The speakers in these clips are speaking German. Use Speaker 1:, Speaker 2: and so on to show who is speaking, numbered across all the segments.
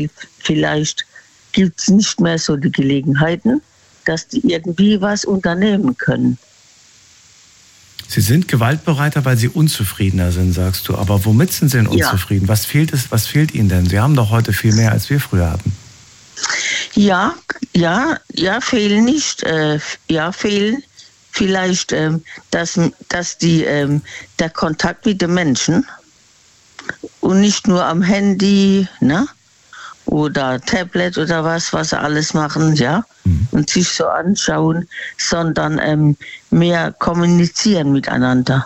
Speaker 1: Vielleicht gibt es nicht mehr so die Gelegenheiten, dass die irgendwie was unternehmen können.
Speaker 2: Sie sind gewaltbereiter, weil Sie unzufriedener sind, sagst du. Aber womit sind Sie denn unzufrieden? Ja. Was fehlt Ihnen denn? Sie haben doch heute viel mehr, als wir früher hatten.
Speaker 1: Ja, fehlen nicht. Fehlen vielleicht, dass der Kontakt mit den Menschen und nicht nur am Handy, ne? Oder Tablet oder was sie alles machen, ja, und sich so anschauen, sondern mehr kommunizieren miteinander.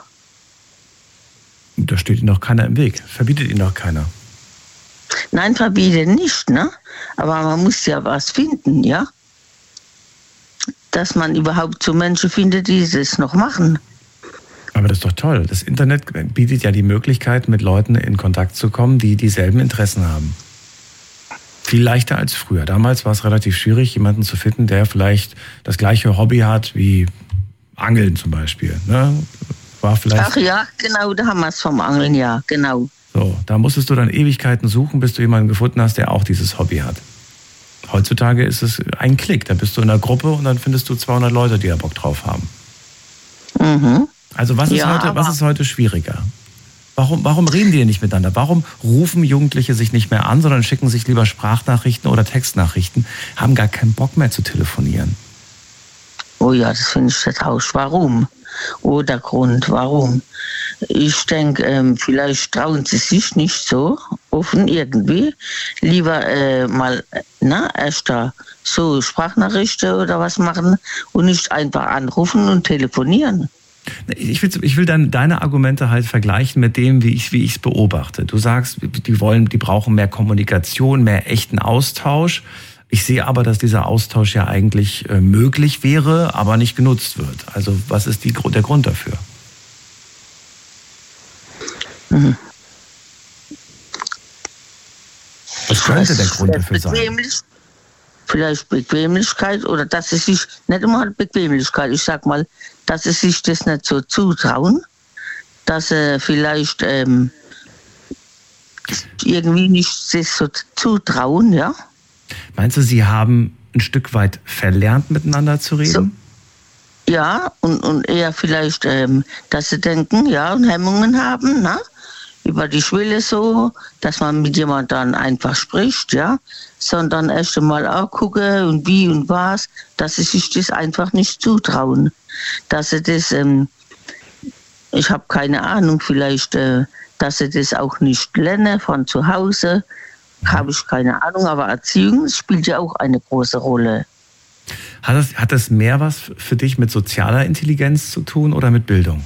Speaker 2: Da steht Ihnen doch keiner im Weg, verbietet Ihnen doch keiner.
Speaker 1: Nein, verbieten nicht, ne? Aber man muss ja was finden, ja? Dass man überhaupt so Menschen findet, die das noch machen.
Speaker 2: Aber das ist doch toll. Das Internet bietet ja die Möglichkeit, mit Leuten in Kontakt zu kommen, die dieselben Interessen haben. Viel leichter als früher. Damals war es relativ schwierig, jemanden zu finden, der vielleicht das gleiche Hobby hat wie Angeln zum Beispiel. Ne? War vielleicht.
Speaker 1: Ach ja, genau, da haben wir es vom Angeln, ja, genau.
Speaker 2: So, da musstest du dann Ewigkeiten suchen, bis du jemanden gefunden hast, der auch dieses Hobby hat. Heutzutage ist es ein Klick. Da bist du in einer Gruppe und dann findest du 200 Leute, die da Bock drauf haben.
Speaker 1: Mhm.
Speaker 2: Also was ist heute schwieriger? Warum reden die nicht miteinander? Warum rufen Jugendliche sich nicht mehr an, sondern schicken sich lieber Sprachnachrichten oder Textnachrichten, haben gar keinen Bock mehr zu telefonieren?
Speaker 1: Oh ja, das finde ich vertauscht. Warum? Oh, der Grund, warum? Ich denke, vielleicht trauen sie sich nicht so offen irgendwie. Lieber erst da so Sprachnachrichten oder was machen und nicht einfach anrufen und telefonieren.
Speaker 2: Ich will dann deine Argumente halt vergleichen mit dem, wie ich es beobachte. Du sagst, die brauchen mehr Kommunikation, mehr echten Austausch. Ich sehe aber, dass dieser Austausch ja eigentlich möglich wäre, aber nicht genutzt wird. Also was ist der Grund dafür?
Speaker 1: Mhm.
Speaker 2: Was könnte der Grund dafür sein?
Speaker 1: Vielleicht Bequemlichkeit oder dass sie sich, nicht immer Bequemlichkeit, ich sag mal, dass sie sich das nicht so zutrauen, dass sie vielleicht irgendwie nicht sich so zutrauen, ja.
Speaker 2: Meinst du, sie haben ein Stück weit verlernt, miteinander zu reden?
Speaker 1: So, ja, und eher vielleicht, dass sie denken, ja, und Hemmungen haben, ne? Über die Schwelle so, dass man mit jemandem dann einfach spricht, ja, sondern erst einmal auch gucken und wie und was, dass sie sich das einfach nicht zutrauen. Dass sie das, ich habe keine Ahnung, vielleicht, dass sie das auch nicht lernen von zu Hause, habe ich keine Ahnung, aber Erziehung spielt ja auch eine große Rolle.
Speaker 2: Hat das mehr was für dich mit sozialer Intelligenz zu tun oder mit Bildung?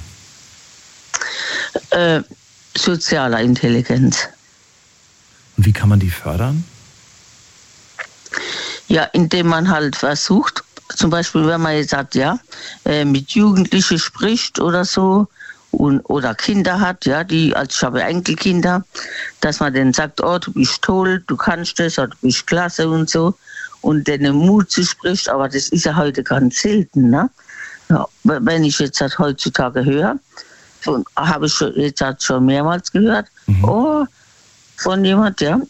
Speaker 1: Sozialer Intelligenz.
Speaker 2: Und wie kann man die fördern?
Speaker 1: Ja, indem man halt versucht, zum Beispiel, wenn man jetzt sagt, ja, mit Jugendlichen spricht oder so, oder Kinder hat, ja, ich habe Enkelkinder, dass man denen sagt, oh, du bist toll, du kannst das, oder du bist klasse und so, und denen Mut zu spricht, aber das ist ja heute ganz selten, ne? Ja, wenn ich jetzt das heutzutage höre, habe ich jetzt schon mehrmals gehört, oh, von jemand, ja,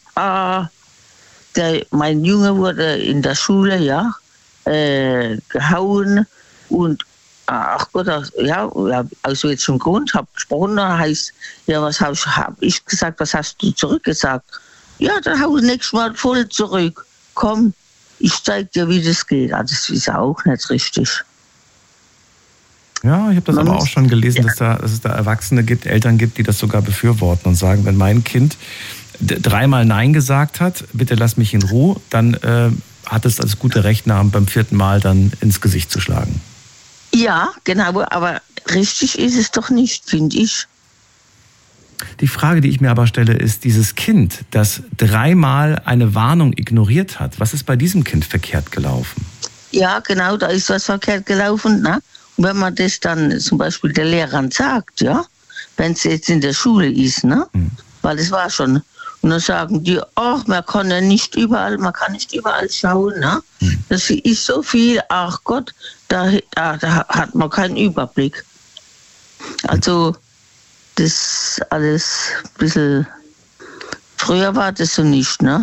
Speaker 1: mein Junge wurde in der Schule, ja, gehauen und ach Gott, ja, also jetzt zum Grund, habe gesprochen, dann heißt, ja, was hab ich gesagt, was hast du zurückgesagt? Ja, dann hau ich nächstes Mal voll zurück. Komm, ich zeig dir, wie das geht. Also das ist auch nicht richtig.
Speaker 2: Ja, ich habe das aber auch schon gelesen, dass es da Erwachsene gibt, Eltern gibt, die das sogar befürworten und sagen, wenn mein Kind 3-mal Nein gesagt hat, bitte lass mich in Ruhe, dann hat es das gute Recht, beim 4. Mal dann ins Gesicht zu schlagen.
Speaker 1: Ja, genau, aber richtig ist es doch nicht, finde ich.
Speaker 2: Die Frage, die ich mir aber stelle, ist, dieses Kind, das 3-mal eine Warnung ignoriert hat, was ist bei diesem Kind verkehrt gelaufen?
Speaker 1: Ja, genau, da ist was verkehrt gelaufen, ne? Und wenn man das dann zum Beispiel der Lehrerin sagt, ja, wenn es jetzt in der Schule ist, ne? Weil es war schon. Und dann sagen die, ach, man kann nicht überall schauen, ne? Das ist so viel, ach Gott, da hat man keinen Überblick. Also, das alles ein bisschen, früher war das so nicht, ne?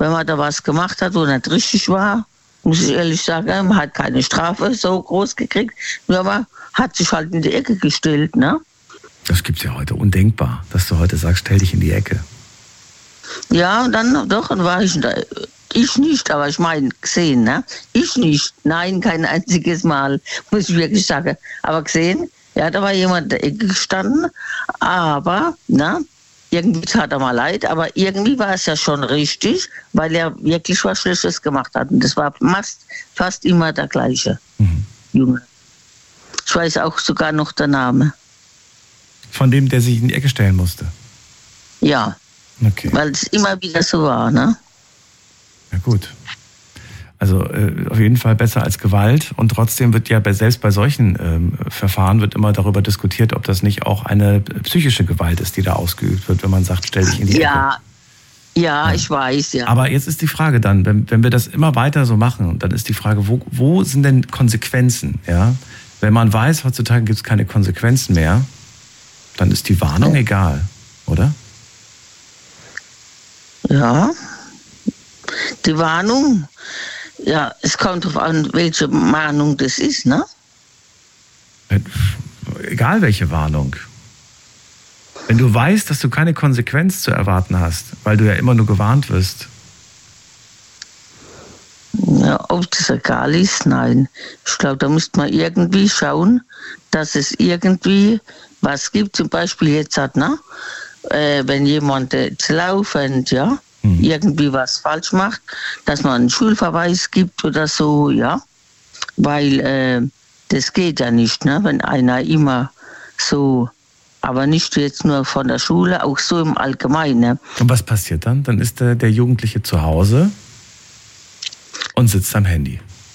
Speaker 1: wenn man da was gemacht hat, wo nicht richtig war, muss ich ehrlich sagen, man hat keine Strafe so groß gekriegt, nur man hat sich halt in die Ecke gestellt, ne?
Speaker 2: Das gibt's ja heute, undenkbar, dass du heute sagst, stell dich in die Ecke.
Speaker 1: Ja, und dann war ich da. Ich nicht, aber ich meine, gesehen, ne? Ich nicht. Nein, kein einziges Mal, muss ich wirklich sagen. Aber gesehen, ja, da war jemand in der Ecke gestanden, aber, ne? Irgendwie tat er mal leid, aber irgendwie war es ja schon richtig, weil er wirklich was Schlechtes gemacht hat. Und das war fast immer der gleiche Junge. Ich weiß auch sogar noch den Namen.
Speaker 2: Von dem, der sich in die Ecke stellen musste?
Speaker 1: Ja,
Speaker 2: okay.
Speaker 1: Weil es immer wieder so war, ne?
Speaker 2: Ja gut. Also auf jeden Fall besser als Gewalt. Und trotzdem wird ja selbst bei solchen Verfahren wird immer darüber diskutiert, ob das nicht auch eine psychische Gewalt ist, die da ausgeübt wird, wenn man sagt, stell dich in die Ecke. Ja, ich weiß, ja. Aber jetzt ist die Frage dann, wenn wir das immer weiter so machen, dann ist die Frage, wo sind denn Konsequenzen? Ja? Wenn man weiß, heutzutage gibt es keine Konsequenzen mehr, dann ist die Warnung egal, oder? Ja.
Speaker 1: Die Warnung, ja, es kommt darauf an, welche Warnung das ist, ne?
Speaker 2: Egal welche Warnung. Wenn du weißt, dass du keine Konsequenz zu erwarten hast, weil du ja immer nur gewarnt wirst.
Speaker 1: Ja, ob das egal ist, nein. Ich glaube, da müsste man irgendwie schauen, dass es irgendwie was gibt. Zum Beispiel jetzt hat, ne? Wenn jemand jetzt laufend, ja, irgendwie was falsch macht, dass man einen Schulverweis gibt oder so, ja, weil das geht ja nicht, ne, wenn einer immer so, aber nicht jetzt nur von der Schule, auch so im Allgemeinen. Ne?
Speaker 2: Und was passiert dann? Dann ist der Jugendliche zu Hause und sitzt am Handy.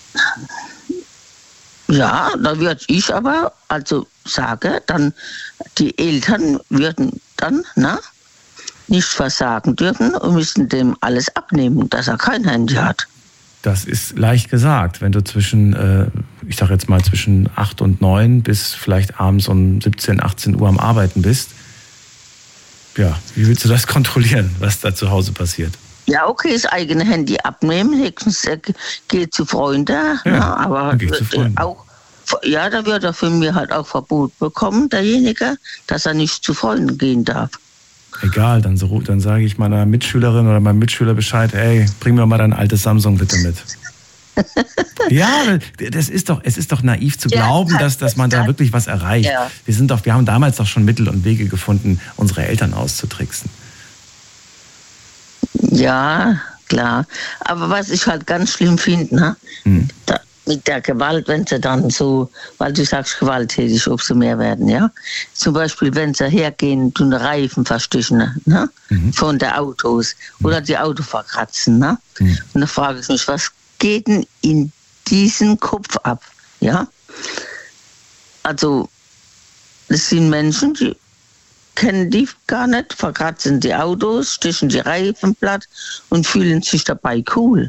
Speaker 1: Ja, da würde ich aber also sagen, dann die Eltern würden dann, ne, nicht versagen dürfen und müssen dem alles abnehmen, dass er kein Handy hat.
Speaker 2: Das ist leicht gesagt, wenn du ich sag jetzt mal zwischen 8 und 9 bis vielleicht abends um 17, 18 Uhr am Arbeiten bist. Ja, wie willst du das kontrollieren, was da zu Hause passiert?
Speaker 1: Ja, okay, das eigene Handy abnehmen, höchstens geht zu Freunden, ja, ne, aber
Speaker 2: geht zu Freunden.
Speaker 1: Auch, ja, da wird er von mir halt auch Verbot bekommen, derjenige, dass er nicht zu Freunden gehen darf.
Speaker 2: Egal, dann sage ich meiner Mitschülerin oder meinem Mitschüler Bescheid, ey, bring mir mal dein altes Samsung bitte mit. Ja, es ist doch naiv zu glauben, dass man da wirklich was erreicht. Ja. Wir haben damals doch schon Mittel und Wege gefunden, unsere Eltern auszutricksen.
Speaker 1: Ja, klar. Aber was ich halt ganz schlimm finde, ne? Mit der Gewalt, wenn sie dann so, weil du sagst gewalttätig, ob sie mehr werden, ja. Zum Beispiel, wenn sie hergehen, tun Reifen verstichen, ne? Von den Autos oder die Auto verkratzen, ne? Und da frage ich mich, was geht denn in diesen Kopf ab, ja? Also, das sind Menschen, die kennen die gar nicht, verkratzen die Autos, stichen die Reifen platt und fühlen sich dabei cool.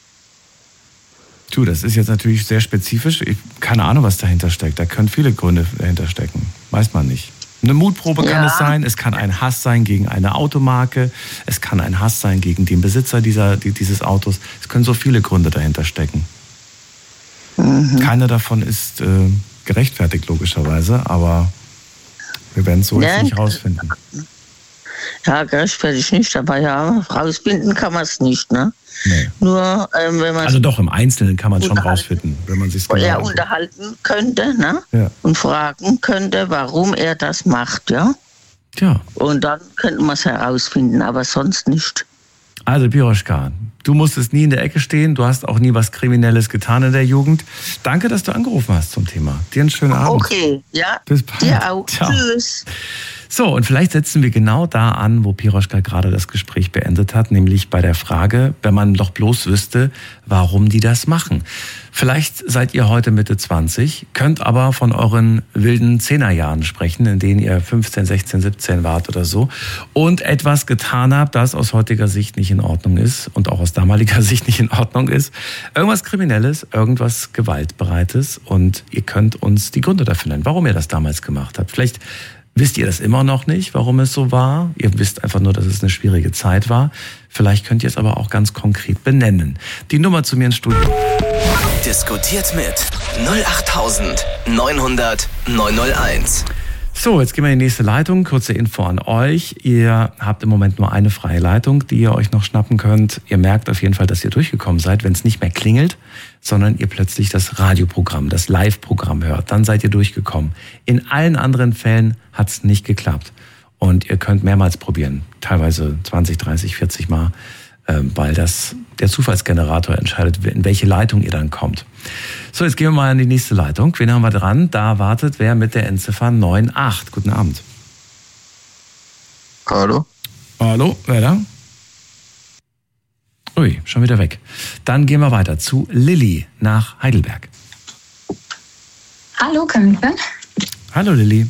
Speaker 2: Du, das ist jetzt natürlich sehr spezifisch. Keine Ahnung, was dahinter steckt. Da können viele Gründe dahinter stecken. Weiß man nicht. Eine Mutprobe kann es sein. Es kann ein Hass sein gegen eine Automarke. Es kann ein Hass sein gegen den Besitzer dieses Autos. Es können so viele Gründe dahinter stecken. Keiner davon ist gerechtfertigt, logischerweise. Aber wir werden es so jetzt nicht rausfinden.
Speaker 1: Ja, gerechtfertigt nicht. Aber ja, rausfinden kann man es nicht, ne?
Speaker 2: Nee.
Speaker 1: Nur, wenn man
Speaker 2: also doch, im Einzelnen kann man schon rausfinden, wenn man sich genau
Speaker 1: unterhalten könnte, ne?
Speaker 2: Ja.
Speaker 1: Und fragen könnte, warum er das macht, ja?
Speaker 2: Tja.
Speaker 1: Und dann könnte man es herausfinden, aber sonst nicht.
Speaker 2: Also Piroschka, du musstest nie in der Ecke stehen, du hast auch nie was Kriminelles getan in der Jugend. Danke, dass du angerufen hast zum Thema. Dir einen schönen Abend.
Speaker 1: Okay, ja.
Speaker 2: Bis bald.
Speaker 1: Dir auch.
Speaker 2: Ciao.
Speaker 1: Tschüss.
Speaker 2: So, und vielleicht setzen wir genau da an, wo Piroschka gerade das Gespräch beendet hat, nämlich bei der Frage, wenn man doch bloß wüsste, warum die das machen. Vielleicht seid ihr heute Mitte 20, könnt aber von euren wilden 10er-Jahren sprechen, in denen ihr 15, 16, 17 wart oder so und etwas getan habt, das aus heutiger Sicht nicht in Ordnung ist und auch aus damaliger Sicht nicht in Ordnung ist. Irgendwas Kriminelles, irgendwas Gewaltbereites und ihr könnt uns die Gründe dafür nennen, warum ihr das damals gemacht habt. Vielleicht Wisst ihr das immer noch nicht, warum es so war? Ihr wisst einfach nur, dass es eine schwierige Zeit war. Vielleicht könnt ihr es aber auch ganz konkret benennen. Die Nummer zu mir ins Studio.
Speaker 3: Diskutiert mit 08900 901.
Speaker 2: So, jetzt gehen wir in die nächste Leitung. Kurze Info an euch. Ihr habt im Moment nur eine freie Leitung, die ihr euch noch schnappen könnt. Ihr merkt auf jeden Fall, dass ihr durchgekommen seid, wenn es nicht mehr klingelt, sondern ihr plötzlich das Radioprogramm, das Live-Programm hört. Dann seid ihr durchgekommen. In allen anderen Fällen hat es nicht geklappt. Und ihr könnt mehrmals probieren, teilweise 20, 30, 40 Mal, weil der Zufallsgenerator entscheidet, in welche Leitung ihr dann kommt. So, jetzt gehen wir mal in die nächste Leitung. Wen haben wir dran? Da wartet wer mit der Endziffer 98. Guten Abend.
Speaker 4: Hallo?
Speaker 2: Hallo, wer da? Ui, schon wieder weg. Dann gehen wir weiter zu Lilly nach Heidelberg.
Speaker 5: Hallo, können wir hören?
Speaker 2: Hallo Lilly.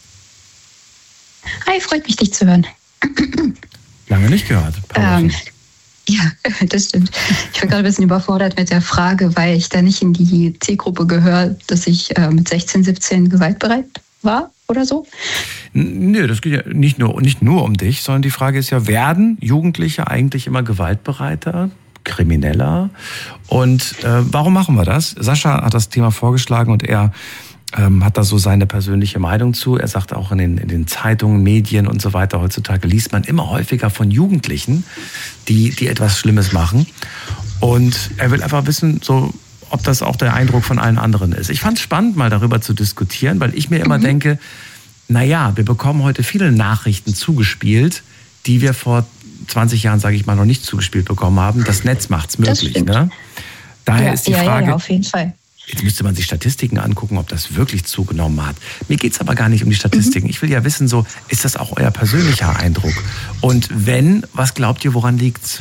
Speaker 5: Hi, freut mich, dich zu hören.
Speaker 2: Lange nicht gehört.
Speaker 5: Ja, das stimmt. Ich bin gerade ein bisschen überfordert mit der Frage, weil ich da nicht in die Zielgruppe gehöre, dass ich mit 16, 17 gewaltbereit war oder so.
Speaker 2: Nö, das geht ja nicht nur um dich, sondern die Frage ist ja, werden Jugendliche eigentlich immer gewaltbereiter, krimineller? Und warum machen wir das? Sascha hat das Thema vorgeschlagen und er hat da so seine persönliche Meinung zu. Er sagt auch in den Zeitungen, Medien und so weiter, heutzutage liest man immer häufiger von Jugendlichen, die etwas Schlimmes machen. Und er will einfach wissen, so, ob das auch der Eindruck von allen anderen ist. Ich fand es spannend, mal darüber zu diskutieren, weil ich mir immer denke, naja, wir bekommen heute viele Nachrichten zugespielt, die wir vor 20 Jahren, sage ich mal, noch nicht zugespielt bekommen haben. Das Netz macht's möglich. Ne? Daher ist die Frage,
Speaker 5: ja, auf jeden Fall.
Speaker 2: Jetzt müsste man sich Statistiken angucken, ob das wirklich zugenommen hat. Mir geht's aber gar nicht um die Statistiken. Ich will ja wissen, so, ist das auch euer persönlicher Eindruck? Und wenn, was glaubt ihr, woran liegt's?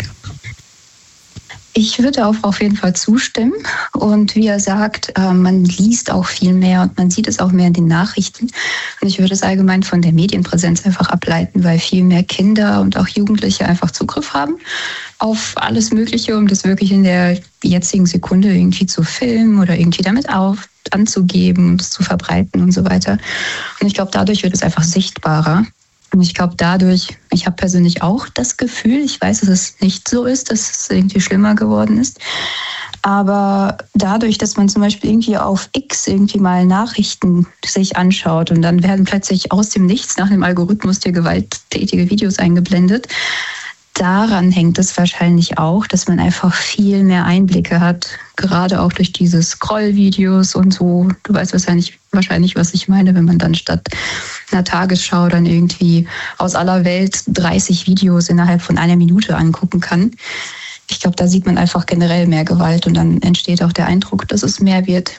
Speaker 5: Ich würde auch auf jeden Fall zustimmen. Und wie er sagt, man liest auch viel mehr und man sieht es auch mehr in den Nachrichten. Und ich würde es allgemein von der Medienpräsenz einfach ableiten, weil viel mehr Kinder und auch Jugendliche einfach Zugriff haben auf alles Mögliche, um das wirklich in der jetzigen Sekunde irgendwie zu filmen oder irgendwie damit anzugeben und es zu verbreiten und so weiter. Und ich glaube, dadurch wird es einfach sichtbarer. Und ich glaube ich habe persönlich auch das Gefühl, ich weiß, dass es nicht so ist, dass es irgendwie schlimmer geworden ist. Aber dadurch, dass man zum Beispiel irgendwie auf X irgendwie mal Nachrichten sich anschaut und dann werden plötzlich aus dem Nichts nach dem Algorithmus dir gewalttätige Videos eingeblendet, daran hängt es wahrscheinlich auch, dass man einfach viel mehr Einblicke hat, gerade auch durch diese Scroll-Videos und so. Du weißt wahrscheinlich, was ich meine, wenn man dann statt einer Tagesschau dann irgendwie aus aller Welt 30 Videos innerhalb von einer Minute angucken kann. Ich glaube, da sieht man einfach generell mehr Gewalt und dann entsteht auch der Eindruck, dass es mehr wird.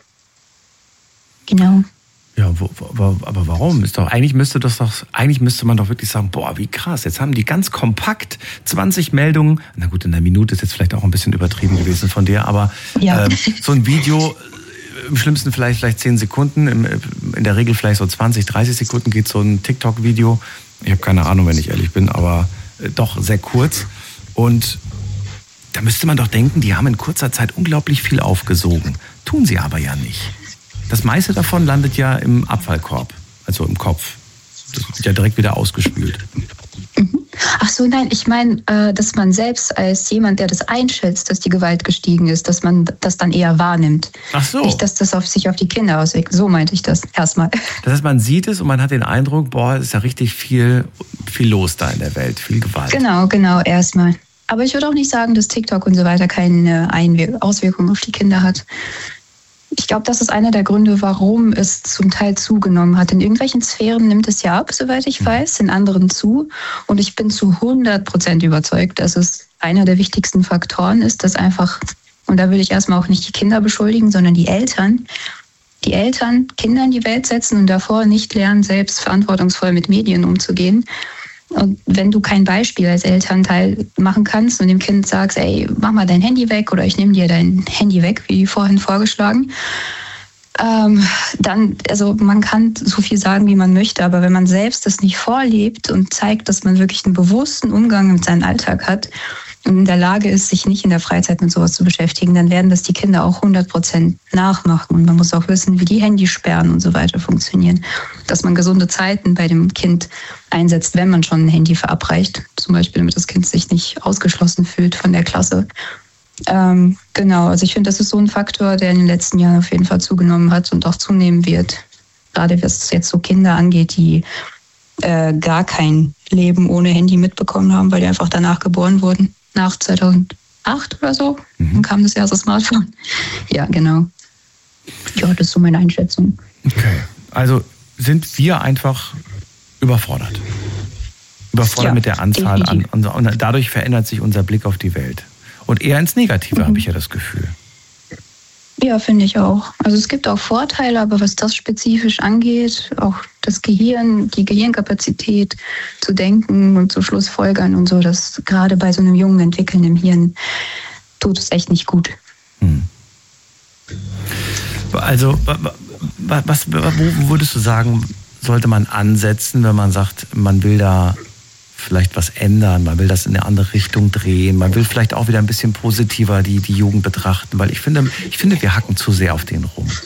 Speaker 5: Genau.
Speaker 2: Ja, aber warum? Eigentlich müsste man doch wirklich sagen, boah, wie krass, jetzt haben die ganz kompakt 20 Meldungen, na gut, in einer Minute ist jetzt vielleicht auch ein bisschen übertrieben gewesen von dir, aber ja. So ein Video, im schlimmsten vielleicht 10 Sekunden, in der Regel vielleicht so 20, 30 Sekunden geht so ein TikTok-Video, ich habe keine Ahnung, wenn ich ehrlich bin, aber doch sehr kurz und da müsste man doch denken, die haben in kurzer Zeit unglaublich viel aufgesogen, tun sie aber ja nicht. Das meiste davon landet ja im Abfallkorb, also im Kopf. Das wird ja direkt wieder ausgespült.
Speaker 5: Ach so, nein, ich meine, dass man selbst als jemand, der das einschätzt, dass die Gewalt gestiegen ist, dass man das dann eher wahrnimmt.
Speaker 2: Ach so.
Speaker 5: Nicht, dass das sich auf die Kinder auswirkt. So meinte ich das erstmal.
Speaker 2: Das heißt, man sieht es und man hat den Eindruck, boah, es ist ja richtig viel los da in der Welt, viel Gewalt.
Speaker 5: Genau, erstmal. Aber ich würde auch nicht sagen, dass TikTok und so weiter keine Auswirkungen auf die Kinder hat. Ich glaube, das ist einer der Gründe, warum es zum Teil zugenommen hat. In irgendwelchen Sphären nimmt es ja ab, soweit ich weiß, in anderen zu. Und ich bin zu 100% überzeugt, dass es einer der wichtigsten Faktoren ist, dass einfach, und da will ich erstmal auch nicht die Kinder beschuldigen, sondern die Eltern Kinder in die Welt setzen und davor nicht lernen, selbst verantwortungsvoll mit Medien umzugehen. Und wenn du kein Beispiel als Elternteil machen kannst und dem Kind sagst, ey, mach mal dein Handy weg oder ich nehme dir dein Handy weg, wie vorhin vorgeschlagen, dann, also man kann so viel sagen, wie man möchte, aber wenn man selbst das nicht vorlebt und zeigt, dass man wirklich einen bewussten Umgang mit seinem Alltag hat, in der Lage ist, sich nicht in der Freizeit mit sowas zu beschäftigen, dann werden das die Kinder auch 100% nachmachen. Und man muss auch wissen, wie die Handysperren und so weiter funktionieren. Dass man gesunde Zeiten bei dem Kind einsetzt, wenn man schon ein Handy verabreicht. Zum Beispiel, damit das Kind sich nicht ausgeschlossen fühlt von der Klasse. Genau, also ich finde, das ist so ein Faktor, der in den letzten Jahren auf jeden Fall zugenommen hat und auch zunehmen wird. Gerade was jetzt so Kinder angeht, die gar kein Leben ohne Handy mitbekommen haben, weil die einfach danach geboren wurden. Nach 2008 oder so. Dann kam das erste Smartphone. Ja, genau. Ja, das ist so meine Einschätzung.
Speaker 2: Okay, also sind wir einfach überfordert. Überfordert mit der Anzahl an. Und dadurch verändert sich unser Blick auf die Welt. Und eher ins Negative, habe ich ja das Gefühl.
Speaker 5: Ja, finde ich auch. Also es gibt auch Vorteile, aber was das spezifisch angeht, auch das Gehirn, die Gehirnkapazität zu denken und zu Schlussfolgern und so, das gerade bei so einem jungen entwickelnden Hirn tut es echt nicht gut.
Speaker 2: Also, wo würdest du sagen, sollte man ansetzen, wenn man sagt, man will da vielleicht was ändern, man will das in eine andere Richtung drehen, man will vielleicht auch wieder ein bisschen positiver die Jugend betrachten, weil ich finde, wir hacken zu sehr auf den rum.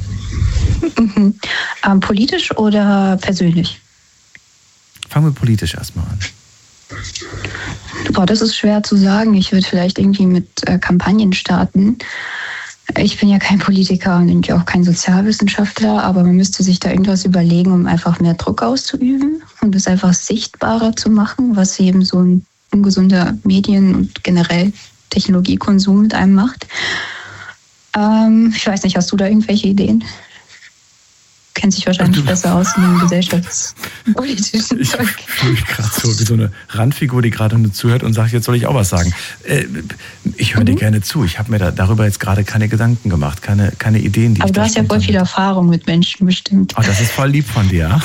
Speaker 5: Politisch oder persönlich?
Speaker 2: Fangen wir politisch erstmal an.
Speaker 5: Boah, das ist schwer zu sagen. Ich würde vielleicht irgendwie mit Kampagnen starten. Ich bin ja kein Politiker und irgendwie auch kein Sozialwissenschaftler, aber man müsste sich da irgendwas überlegen, um einfach mehr Druck auszuüben und es einfach sichtbarer zu machen, was eben so ein ungesunder Medien- und generell Technologiekonsum mit einem macht. Ich weiß nicht, hast du da irgendwelche Ideen? Kennt sich wahrscheinlich besser aus in dem gesellschaftspolitischen Zeug.
Speaker 2: Ich fühle mich gerade so wie so eine Randfigur, die gerade nur zuhört und sagt, jetzt soll ich auch was sagen. Ich höre dir gerne zu. Ich habe mir darüber jetzt gerade keine Gedanken gemacht, keine Ideen, die
Speaker 5: aber du hast ja voll viel Erfahrung mit Menschen bestimmt.
Speaker 2: Oh, das ist voll lieb von dir.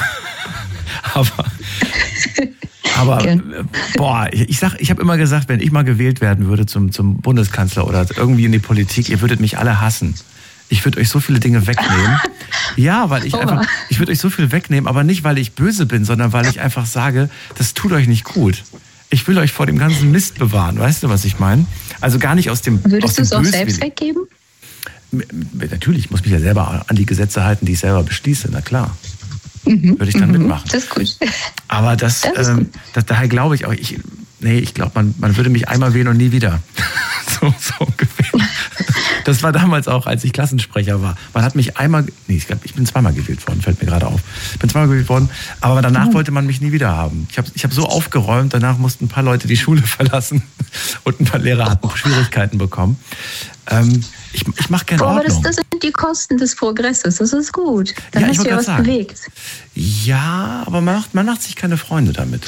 Speaker 2: Aber boah, ich habe immer gesagt, wenn ich mal gewählt werden würde zum Bundeskanzler oder irgendwie in die Politik, ihr würdet mich alle hassen. Ich würde euch so viele Dinge wegnehmen. Ja, weil ich würde euch so viel wegnehmen, aber nicht, weil ich böse bin, sondern weil ich einfach sage, das tut euch nicht gut. Ich will euch vor dem ganzen Mist bewahren. Weißt du, was ich meine? Also gar nicht aus dem
Speaker 5: Würdest du es auch selbst weggeben?
Speaker 2: Natürlich, ich muss mich ja selber an die Gesetze halten, die ich selber beschließe, na klar. Würde ich dann mitmachen.
Speaker 5: Das ist gut.
Speaker 2: Aber daher glaube ich auch, ich glaube, man würde mich einmal wählen und nie wieder. so ungefähr. Das war damals auch, als ich Klassensprecher war. Man hat mich einmal, ich bin zweimal gewählt worden, fällt mir gerade auf. Ich bin zweimal gewählt worden, aber danach wollte man mich nie wieder haben. Ich hab so aufgeräumt, danach mussten ein paar Leute die Schule verlassen und ein paar Lehrer hatten Macht bekommen. Ich mache gerne Ordnung.
Speaker 5: Aber das sind die Kosten des Progresses, das ist gut. Dann hast du ja was bewegt.
Speaker 2: Ja, aber man macht sich keine Freunde damit.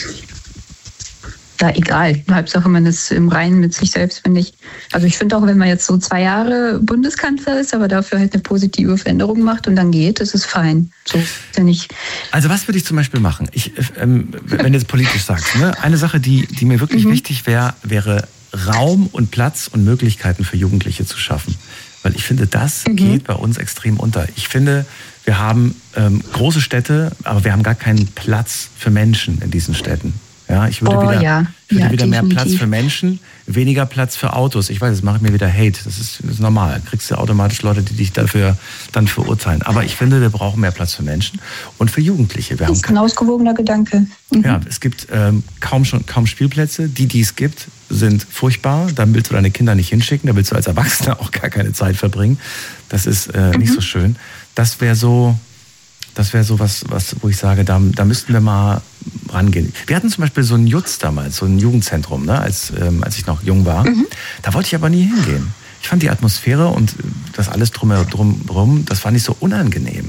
Speaker 5: Ja, egal. Hauptsache, man ist im Reinen mit sich selbst, finde ich. Also ich finde auch, wenn man jetzt so 2 Jahre Bundeskanzler ist, aber dafür halt eine positive Veränderung macht und dann geht, das ist fein. So ist ja nicht.
Speaker 2: Also was würde ich zum Beispiel machen? Wenn du jetzt politisch sagst, ne? Eine Sache, die mir wirklich wichtig wäre Raum und Platz und Möglichkeiten für Jugendliche zu schaffen. Weil ich finde, das geht bei uns extrem unter. Ich finde, wir haben große Städte, aber wir haben gar keinen Platz für Menschen in diesen Städten. Ja, ich würde wieder mehr Platz für Menschen, weniger Platz für Autos. Ich weiß, das mache ich mir wieder Hate. Das ist normal. Kriegst du automatisch Leute, die dich dafür dann verurteilen. Aber ich finde, wir brauchen mehr Platz für Menschen und für Jugendliche.
Speaker 5: Das ist ein ausgewogener Gedanke.
Speaker 2: Ja, es gibt kaum Spielplätze. Die es gibt, sind furchtbar. Da willst du deine Kinder nicht hinschicken. Da willst du als Erwachsener auch gar keine Zeit verbringen. Das ist nicht so schön. Das wäre so was, wo ich sage, da müssten wir mal rangehen. Wir hatten zum Beispiel so einen Jutz damals, so ein Jugendzentrum, ne, als ich noch jung war. Da wollte ich aber nie hingehen. Ich fand die Atmosphäre und das alles drumherum, das fand ich so unangenehm.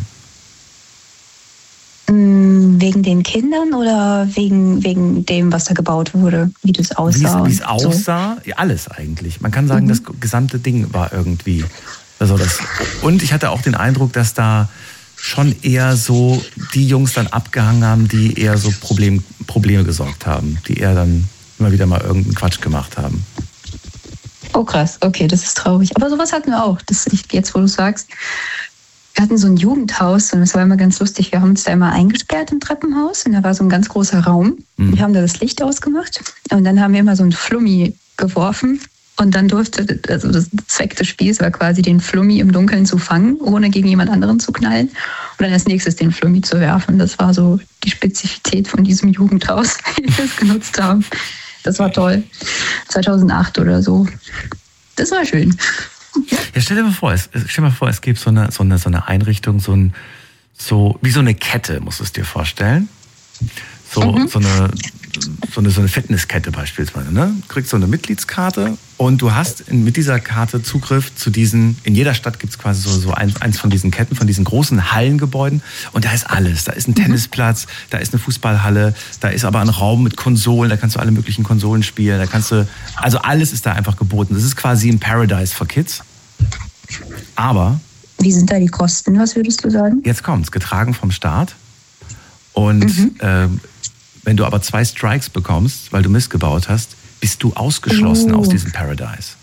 Speaker 5: Wegen den Kindern oder wegen dem, was da gebaut wurde, wie das aussah?
Speaker 2: Wie es aussah, ja, alles eigentlich. Man kann sagen, das gesamte Ding war irgendwie so das. Und ich hatte auch den Eindruck, dass da schon eher so die Jungs dann abgehangen haben, die eher so Probleme gesorgt haben, die eher dann immer wieder mal irgendeinen Quatsch gemacht haben.
Speaker 5: Oh krass, okay, das ist traurig. Aber sowas hatten wir auch, jetzt wo du sagst. Wir hatten so ein Jugendhaus und das war immer ganz lustig. Wir haben uns da immer eingesperrt im Treppenhaus und da war so ein ganz großer Raum. Wir haben da das Licht ausgemacht und dann haben wir immer so ein Flummi geworfen. Und dann also das Zweck des Spiels war quasi, den Flummi im Dunkeln zu fangen, ohne gegen jemand anderen zu knallen. Und dann als nächstes den Flummi zu werfen. Das war so die Spezifität von diesem Jugendhaus, wie wir es genutzt haben. Das war toll. 2008 oder so. Das war schön.
Speaker 2: Ja, stell dir mal vor, es gibt so eine Einrichtung, so wie so eine Kette, musst du es dir vorstellen. So eine Fitnesskette beispielsweise, ne? Du kriegst so eine Mitgliedskarte und du hast mit dieser Karte Zugriff zu diesen, in jeder Stadt gibt es quasi so eins von diesen Ketten, von diesen großen Hallengebäuden und da ist alles. Da ist ein Tennisplatz, da ist eine Fußballhalle, da ist aber ein Raum mit Konsolen, da kannst du alle möglichen Konsolen spielen, also alles ist da einfach geboten. Das ist quasi ein Paradise for Kids. Aber...
Speaker 5: Wie sind da die Kosten, was würdest du sagen?
Speaker 2: Jetzt kommt's, getragen vom Staat und wenn du aber 2 Strikes bekommst, weil du Mist gebaut hast, bist du ausgeschlossen aus diesem Paradise.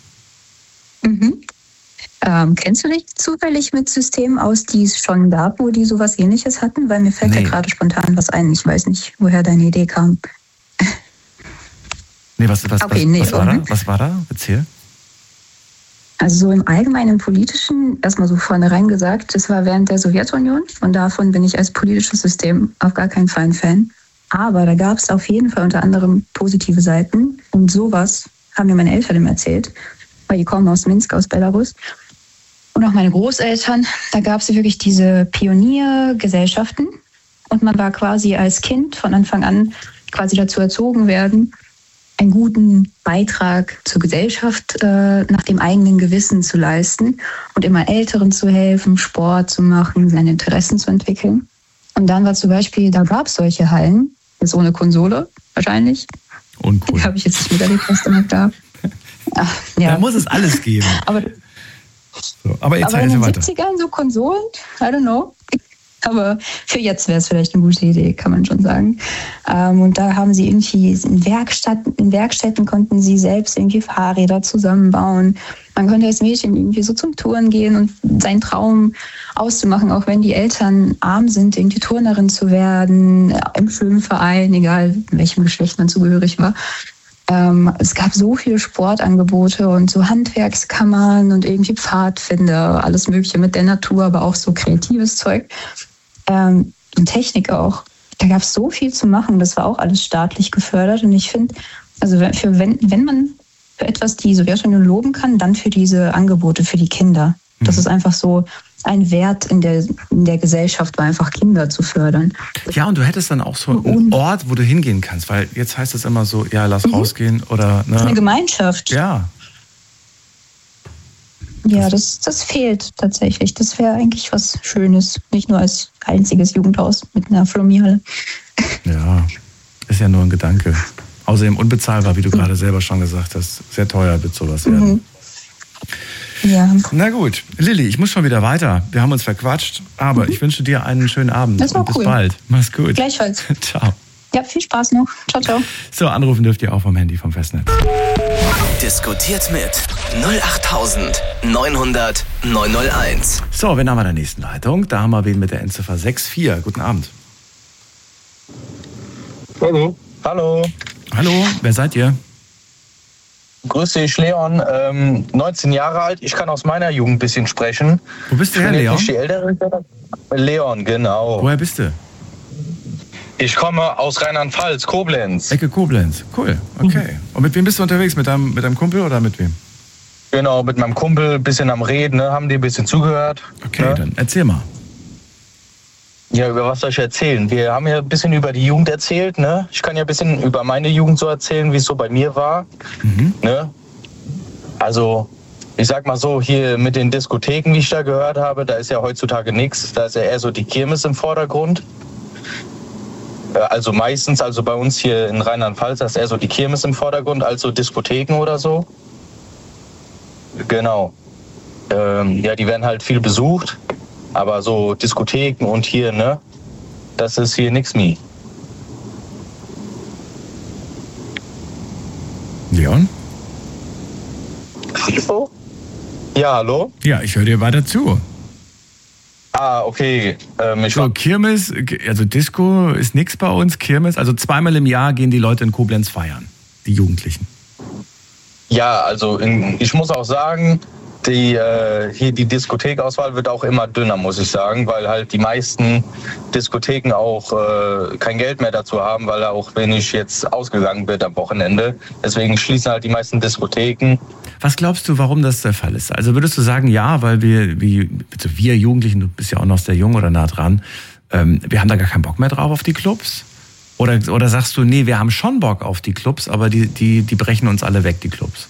Speaker 5: Kennst du dich zufällig mit Systemen aus, die es schon gab, wo die sowas Ähnliches hatten? Weil mir fällt ja gerade spontan was ein. Ich weiß nicht, woher deine Idee kam.
Speaker 2: Was war da? Erzähl.
Speaker 5: Also so im allgemeinen Politischen, erstmal so vornherein gesagt, das war während der Sowjetunion und davon bin ich als politisches System auf gar keinen Fall ein Fan. Aber da gab es auf jeden Fall unter anderem positive Seiten. Und sowas haben mir meine Eltern erzählt, weil die kommen aus Minsk, aus Belarus. Und auch meine Großeltern. Da gab es wirklich diese Pioniergesellschaften. Und man war quasi als Kind von Anfang an quasi dazu erzogen werden, einen guten Beitrag zur Gesellschaft nach dem eigenen Gewissen zu leisten und immer Älteren zu helfen, Sport zu machen, seine Interessen zu entwickeln. Und dann war zum Beispiel, da gab es solche Hallen, jetzt ohne Konsole wahrscheinlich.
Speaker 2: Uncool.
Speaker 5: Die habe ich jetzt nicht miterlebt, was da noch gab.
Speaker 2: Da muss es alles geben.
Speaker 5: Aber
Speaker 2: jetzt
Speaker 5: in den
Speaker 2: weiter.
Speaker 5: 70ern so Konsolen, I don't know. Aber für jetzt wäre es vielleicht eine gute Idee, kann man schon sagen. Und da haben sie irgendwie in Werkstätten konnten sie selbst irgendwie Fahrräder zusammenbauen. Man konnte als Mädchen irgendwie so zum Touren gehen und seinen Traum auszumachen, auch wenn die Eltern arm sind, irgendwie Turnerin zu werden, im Schwimmverein, egal welchem Geschlecht man zugehörig war. Es gab so viele Sportangebote und so Handwerkskammern und irgendwie Pfadfinder, alles Mögliche mit der Natur, aber auch so kreatives Zeug. Und Technik auch. Da gab es so viel zu machen, das war auch alles staatlich gefördert. Und ich finde, also wenn man für etwas die Sowjetunion loben kann, dann für diese Angebote für die Kinder. Das ist einfach so ein Wert in der Gesellschaft, war einfach Kinder zu fördern.
Speaker 2: Ja, und du hättest dann auch so einen Ort, wo du hingehen kannst, weil jetzt heißt es immer so, ja, lass rausgehen oder... Ne?
Speaker 5: Eine Gemeinschaft.
Speaker 2: Ja.
Speaker 5: Ja, das fehlt tatsächlich. Das wäre eigentlich was Schönes. Nicht nur als einziges Jugendhaus mit einer Flummihalle.
Speaker 2: Ja, ist ja nur ein Gedanke. Außerdem unbezahlbar, wie du gerade selber schon gesagt hast. Sehr teuer wird sowas werden.
Speaker 5: Ja.
Speaker 2: Na gut, Lilly, ich muss schon wieder weiter. Wir haben uns verquatscht, aber ich wünsche dir einen schönen Abend
Speaker 5: das war
Speaker 2: und bis
Speaker 5: cool.
Speaker 2: bald. Mach's gut.
Speaker 5: Gleichfalls.
Speaker 2: Ciao.
Speaker 5: Ja, viel Spaß noch. Ciao, ciao.
Speaker 2: So, anrufen dürft ihr auch vom Handy, vom Festnetz.
Speaker 3: Diskutiert mit 08900 901.
Speaker 2: So, wen haben wir in der nächsten Leitung? Da haben wir wen mit der Endziffer 64. Guten Abend.
Speaker 4: Hallo.
Speaker 2: Hallo, wer seid ihr?
Speaker 4: Grüß dich, Leon. 19 Jahre alt. Ich kann aus meiner Jugend ein bisschen sprechen.
Speaker 2: Wo bist du her, Leon?
Speaker 4: Nicht die Ältere. Leon, genau.
Speaker 2: Woher bist du?
Speaker 4: Ich komme aus Rheinland-Pfalz, Koblenz.
Speaker 2: Ecke Koblenz. Cool, okay. Und mit wem bist du unterwegs? Mit deinem Kumpel oder mit wem?
Speaker 4: Genau, mit meinem Kumpel, ein bisschen am Reden, ne? Haben die ein bisschen zugehört.
Speaker 2: Okay,
Speaker 4: ne?
Speaker 2: Dann erzähl mal.
Speaker 4: Ja, über was soll ich erzählen? Wir haben ja ein bisschen über die Jugend erzählt, ne? Ich kann ja ein bisschen über meine Jugend so erzählen, wie es so bei mir war. Ne? Also, ich sag mal so, hier mit den Diskotheken, wie ich da gehört habe, da ist ja heutzutage nichts. Da ist ja eher so die Kirmes im Vordergrund. Also meistens, also bei uns hier in Rheinland-Pfalz, da ist eher so die Kirmes im Vordergrund, als so Diskotheken oder so. Genau. Ja, die werden halt viel besucht. Aber so Diskotheken und hier, ne, das ist hier nix mehr.
Speaker 2: Leon?
Speaker 4: Hallo? Ja, hallo?
Speaker 2: Ja, ich höre dir weiter zu.
Speaker 4: Ah, okay.
Speaker 2: So, Kirmes, also Disco ist nix bei uns, Kirmes. Also 2-mal im Jahr gehen die Leute in Koblenz feiern, die Jugendlichen.
Speaker 4: Ja, also ich muss auch sagen, die Diskothekauswahl wird auch immer dünner, muss ich sagen, weil halt die meisten Diskotheken auch kein Geld mehr dazu haben, weil auch wenig jetzt ausgegangen wird am Wochenende. Deswegen schließen halt die meisten Diskotheken.
Speaker 2: Was glaubst du, warum das der Fall ist? Also würdest du sagen, ja, weil wir Jugendlichen, du bist ja auch noch sehr jung oder nah dran, wir haben da gar keinen Bock mehr drauf auf die Clubs? Oder sagst du, nee, wir haben schon Bock auf die Clubs, aber die brechen uns alle weg, die Clubs?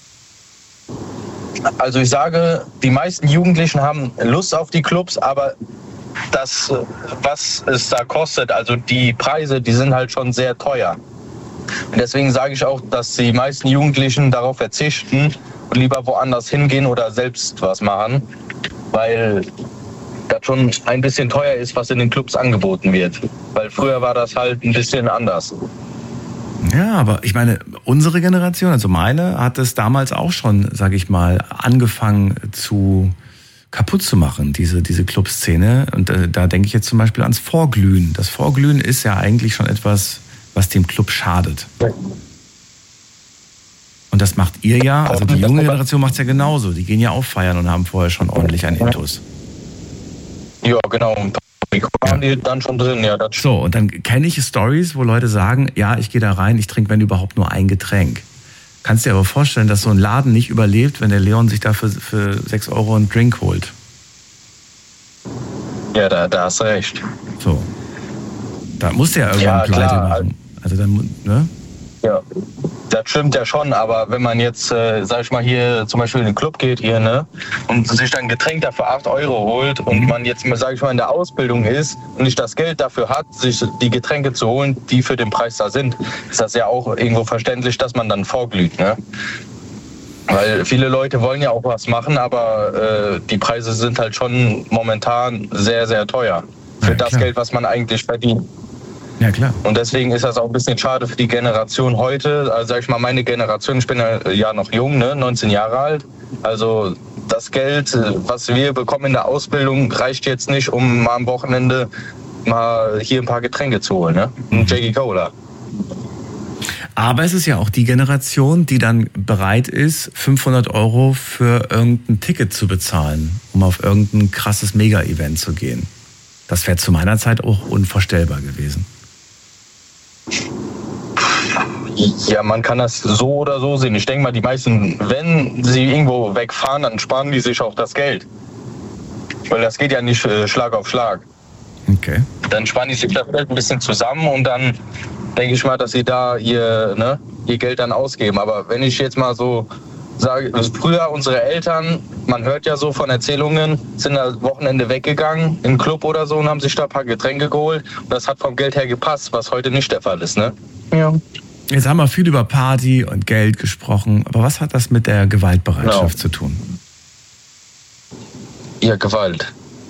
Speaker 4: Also ich sage, die meisten Jugendlichen haben Lust auf die Clubs, aber das, was es da kostet, also die Preise, die sind halt schon sehr teuer. Und deswegen sage ich auch, dass die meisten Jugendlichen darauf verzichten und lieber woanders hingehen oder selbst was machen, weil das schon ein bisschen teuer ist, was in den Clubs angeboten wird. Weil früher war das halt ein bisschen anders.
Speaker 2: Ja, aber ich meine, unsere Generation, also meine, hat es damals auch schon, sage ich mal, angefangen kaputt zu machen, diese Clubszene. Und da denke ich jetzt zum Beispiel ans Vorglühen. Das Vorglühen ist ja eigentlich schon etwas, was dem Club schadet. Und das macht ihr ja, also die junge Generation macht es ja genauso. Die gehen ja auch feiern und haben vorher schon ordentlich einen Intus.
Speaker 4: Ja, genau. Waren die dann schon drin, ja. Das
Speaker 2: so, und dann kenne ich Stories, wo Leute sagen, ja, ich gehe da rein, ich trinke, wenn überhaupt, nur ein Getränk. Kannst dir aber vorstellen, dass so ein Laden nicht überlebt, wenn der Leon sich da für 6 Euro einen Drink holt.
Speaker 4: Ja, da hast du recht.
Speaker 2: So. Da musst du ja irgendwann pleite machen. Also dann, ne?
Speaker 4: Ja, das stimmt ja schon, aber wenn man jetzt, sag ich mal, hier zum Beispiel in den Club geht hier, ne, und sich dann ein Getränk dafür 8 Euro holt und man jetzt, sag ich mal, in der Ausbildung ist und nicht das Geld dafür hat, sich die Getränke zu holen, die für den Preis da sind, ist das ja auch irgendwo verständlich, dass man dann vorglüht, ne? Weil viele Leute wollen ja auch was machen, aber die Preise sind halt schon momentan sehr, sehr teuer für das Geld, was man eigentlich verdient.
Speaker 2: Ja, klar.
Speaker 4: Und deswegen ist das auch ein bisschen schade für die Generation heute. Also sag ich mal, meine Generation, ich bin ja noch jung, ne, 19 Jahre alt. Also das Geld, was wir bekommen in der Ausbildung, reicht jetzt nicht, um mal am Wochenende mal hier ein paar Getränke zu holen, ne? Ein Jackie Cola.
Speaker 2: Aber es ist ja auch die Generation, die dann bereit ist, 500 Euro für irgendein Ticket zu bezahlen, um auf irgendein krasses Mega-Event zu gehen. Das wäre zu meiner Zeit auch unvorstellbar gewesen.
Speaker 4: Ja, man kann das so oder so sehen. Ich denke mal, die meisten, wenn sie irgendwo wegfahren, dann sparen die sich auch das Geld. Weil das geht ja nicht Schlag auf Schlag.
Speaker 2: Okay.
Speaker 4: Dann sparen die sich das Geld ein bisschen zusammen und dann denke ich mal, dass sie da ihr Geld dann ausgeben. Aber wenn ich jetzt mal so sage, früher unsere Eltern, man hört ja so von Erzählungen, sind am Wochenende weggegangen in einen Club oder so und haben sich da ein paar Getränke geholt. Und das hat vom Geld her gepasst, was heute nicht der Fall ist, ne? Ja.
Speaker 2: Jetzt haben wir viel über Party und Geld gesprochen, aber was hat das mit der Gewaltbereitschaft zu tun?
Speaker 4: Ja, Gewalt.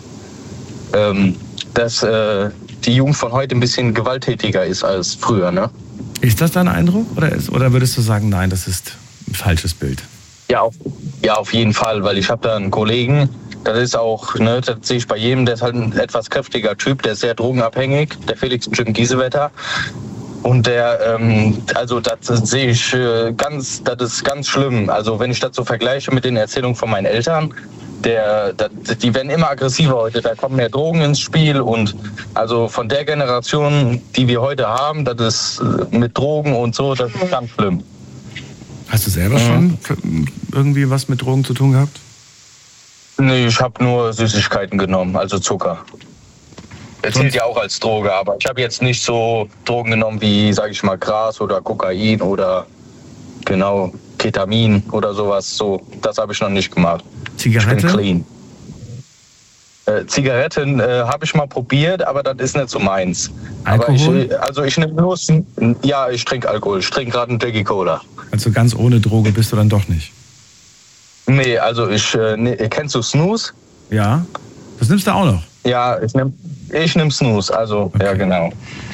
Speaker 4: Dass die Jugend von heute ein bisschen gewalttätiger ist als früher, ne?
Speaker 2: Ist das dein Eindruck? Oder würdest du sagen, nein, das ist ein falsches Bild?
Speaker 4: Ja, auf jeden Fall, weil ich habe da einen Kollegen, das ist auch, ne, das sehe ich bei jedem, der ist halt ein etwas kräftiger Typ, der ist sehr drogenabhängig, der Felix Giesewetter. Und der, also das sehe ich das ist ganz schlimm. Also wenn ich das so vergleiche mit den Erzählungen von meinen Eltern, die werden immer aggressiver heute, da kommen mehr Drogen ins Spiel und also von der Generation, die wir heute haben, das ist mit Drogen und so, das ist ganz schlimm.
Speaker 2: Hast du selber schon irgendwie was mit Drogen zu tun gehabt?
Speaker 4: Nee, ich habe nur Süßigkeiten genommen, also Zucker. Das zählt ja auch als Droge, aber ich habe jetzt nicht so Drogen genommen wie, sage ich mal, Gras oder Kokain oder genau Ketamin oder sowas. So, das habe ich noch nicht gemacht.
Speaker 2: Zigarette?
Speaker 4: Ich bin clean. Zigaretten habe ich mal probiert, aber das ist nicht so meins.
Speaker 2: Alkohol?
Speaker 4: Aber ich nehme bloß, ja, ich trinke Alkohol. Ich trinke gerade einen Jackie Cola.
Speaker 2: Also ganz ohne Droge bist du dann doch nicht?
Speaker 4: Nee, also kennst du Snooze?
Speaker 2: Ja. Das nimmst du auch noch?
Speaker 4: Ja, ich nehm Snooze, also okay. Ja, genau.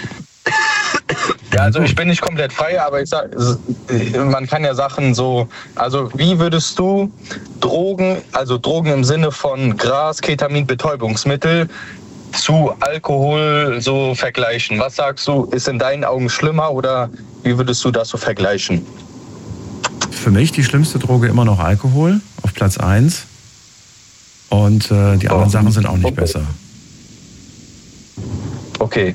Speaker 4: Ja, also ich bin nicht komplett frei, aber ich sag, man kann ja Sachen so, also wie würdest du Drogen im Sinne von Gras, Ketamin, Betäubungsmittel zu Alkohol so vergleichen? Was sagst du, ist in deinen Augen schlimmer oder wie würdest du das so vergleichen?
Speaker 2: für mich die schlimmste Droge immer noch Alkohol auf Platz 1. Und die anderen Sachen sind auch nicht besser.
Speaker 4: Okay.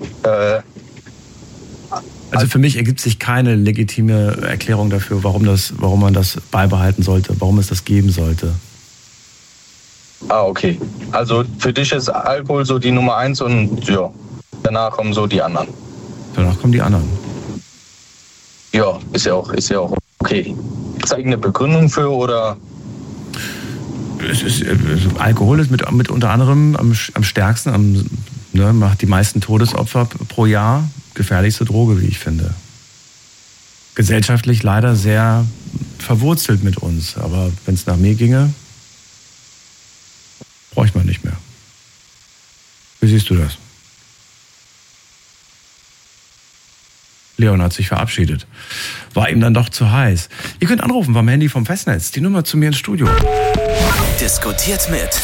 Speaker 2: Also für mich ergibt sich keine legitime Erklärung dafür, warum man das beibehalten sollte, warum es das geben sollte.
Speaker 4: Okay. Also für dich ist Alkohol so die Nummer 1 und ja, danach kommen so die anderen.
Speaker 2: Danach kommen die anderen.
Speaker 4: Ja, ist ja auch okay. Ist da irgendeine Begründung für oder?
Speaker 2: Alkohol ist mit unter anderem am stärksten, macht die meisten Todesopfer pro Jahr. Gefährlichste Droge, wie ich finde. Gesellschaftlich leider sehr verwurzelt mit uns. Aber wenn es nach mir ginge, bräuchte man nicht mehr. Wie siehst du das? Leon hat sich verabschiedet. War ihm dann doch zu heiß. Ihr könnt anrufen vom Handy vom Festnetz. Die Nummer zu mir ins Studio.
Speaker 3: Diskutiert mit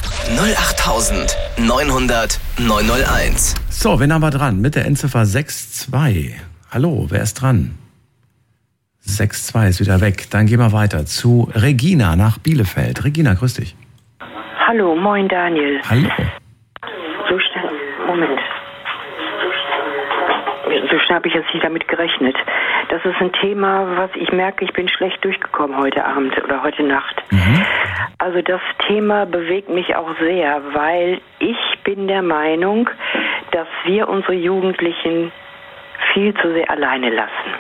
Speaker 3: 08900 901.
Speaker 2: So, wen haben wir dran? Mit der Endziffer 62. Hallo, wer ist dran? 62 ist wieder weg. Dann gehen wir weiter zu Regina nach Bielefeld. Regina, grüß dich.
Speaker 6: Hallo, moin Daniel.
Speaker 2: Hallo.
Speaker 6: So schnell habe ich jetzt nicht damit gerechnet. Das ist ein Thema, was ich merke, ich bin schlecht durchgekommen heute Abend oder heute Nacht. Also das Thema bewegt mich auch sehr, weil ich bin der Meinung, dass wir unsere Jugendlichen viel zu sehr alleine lassen.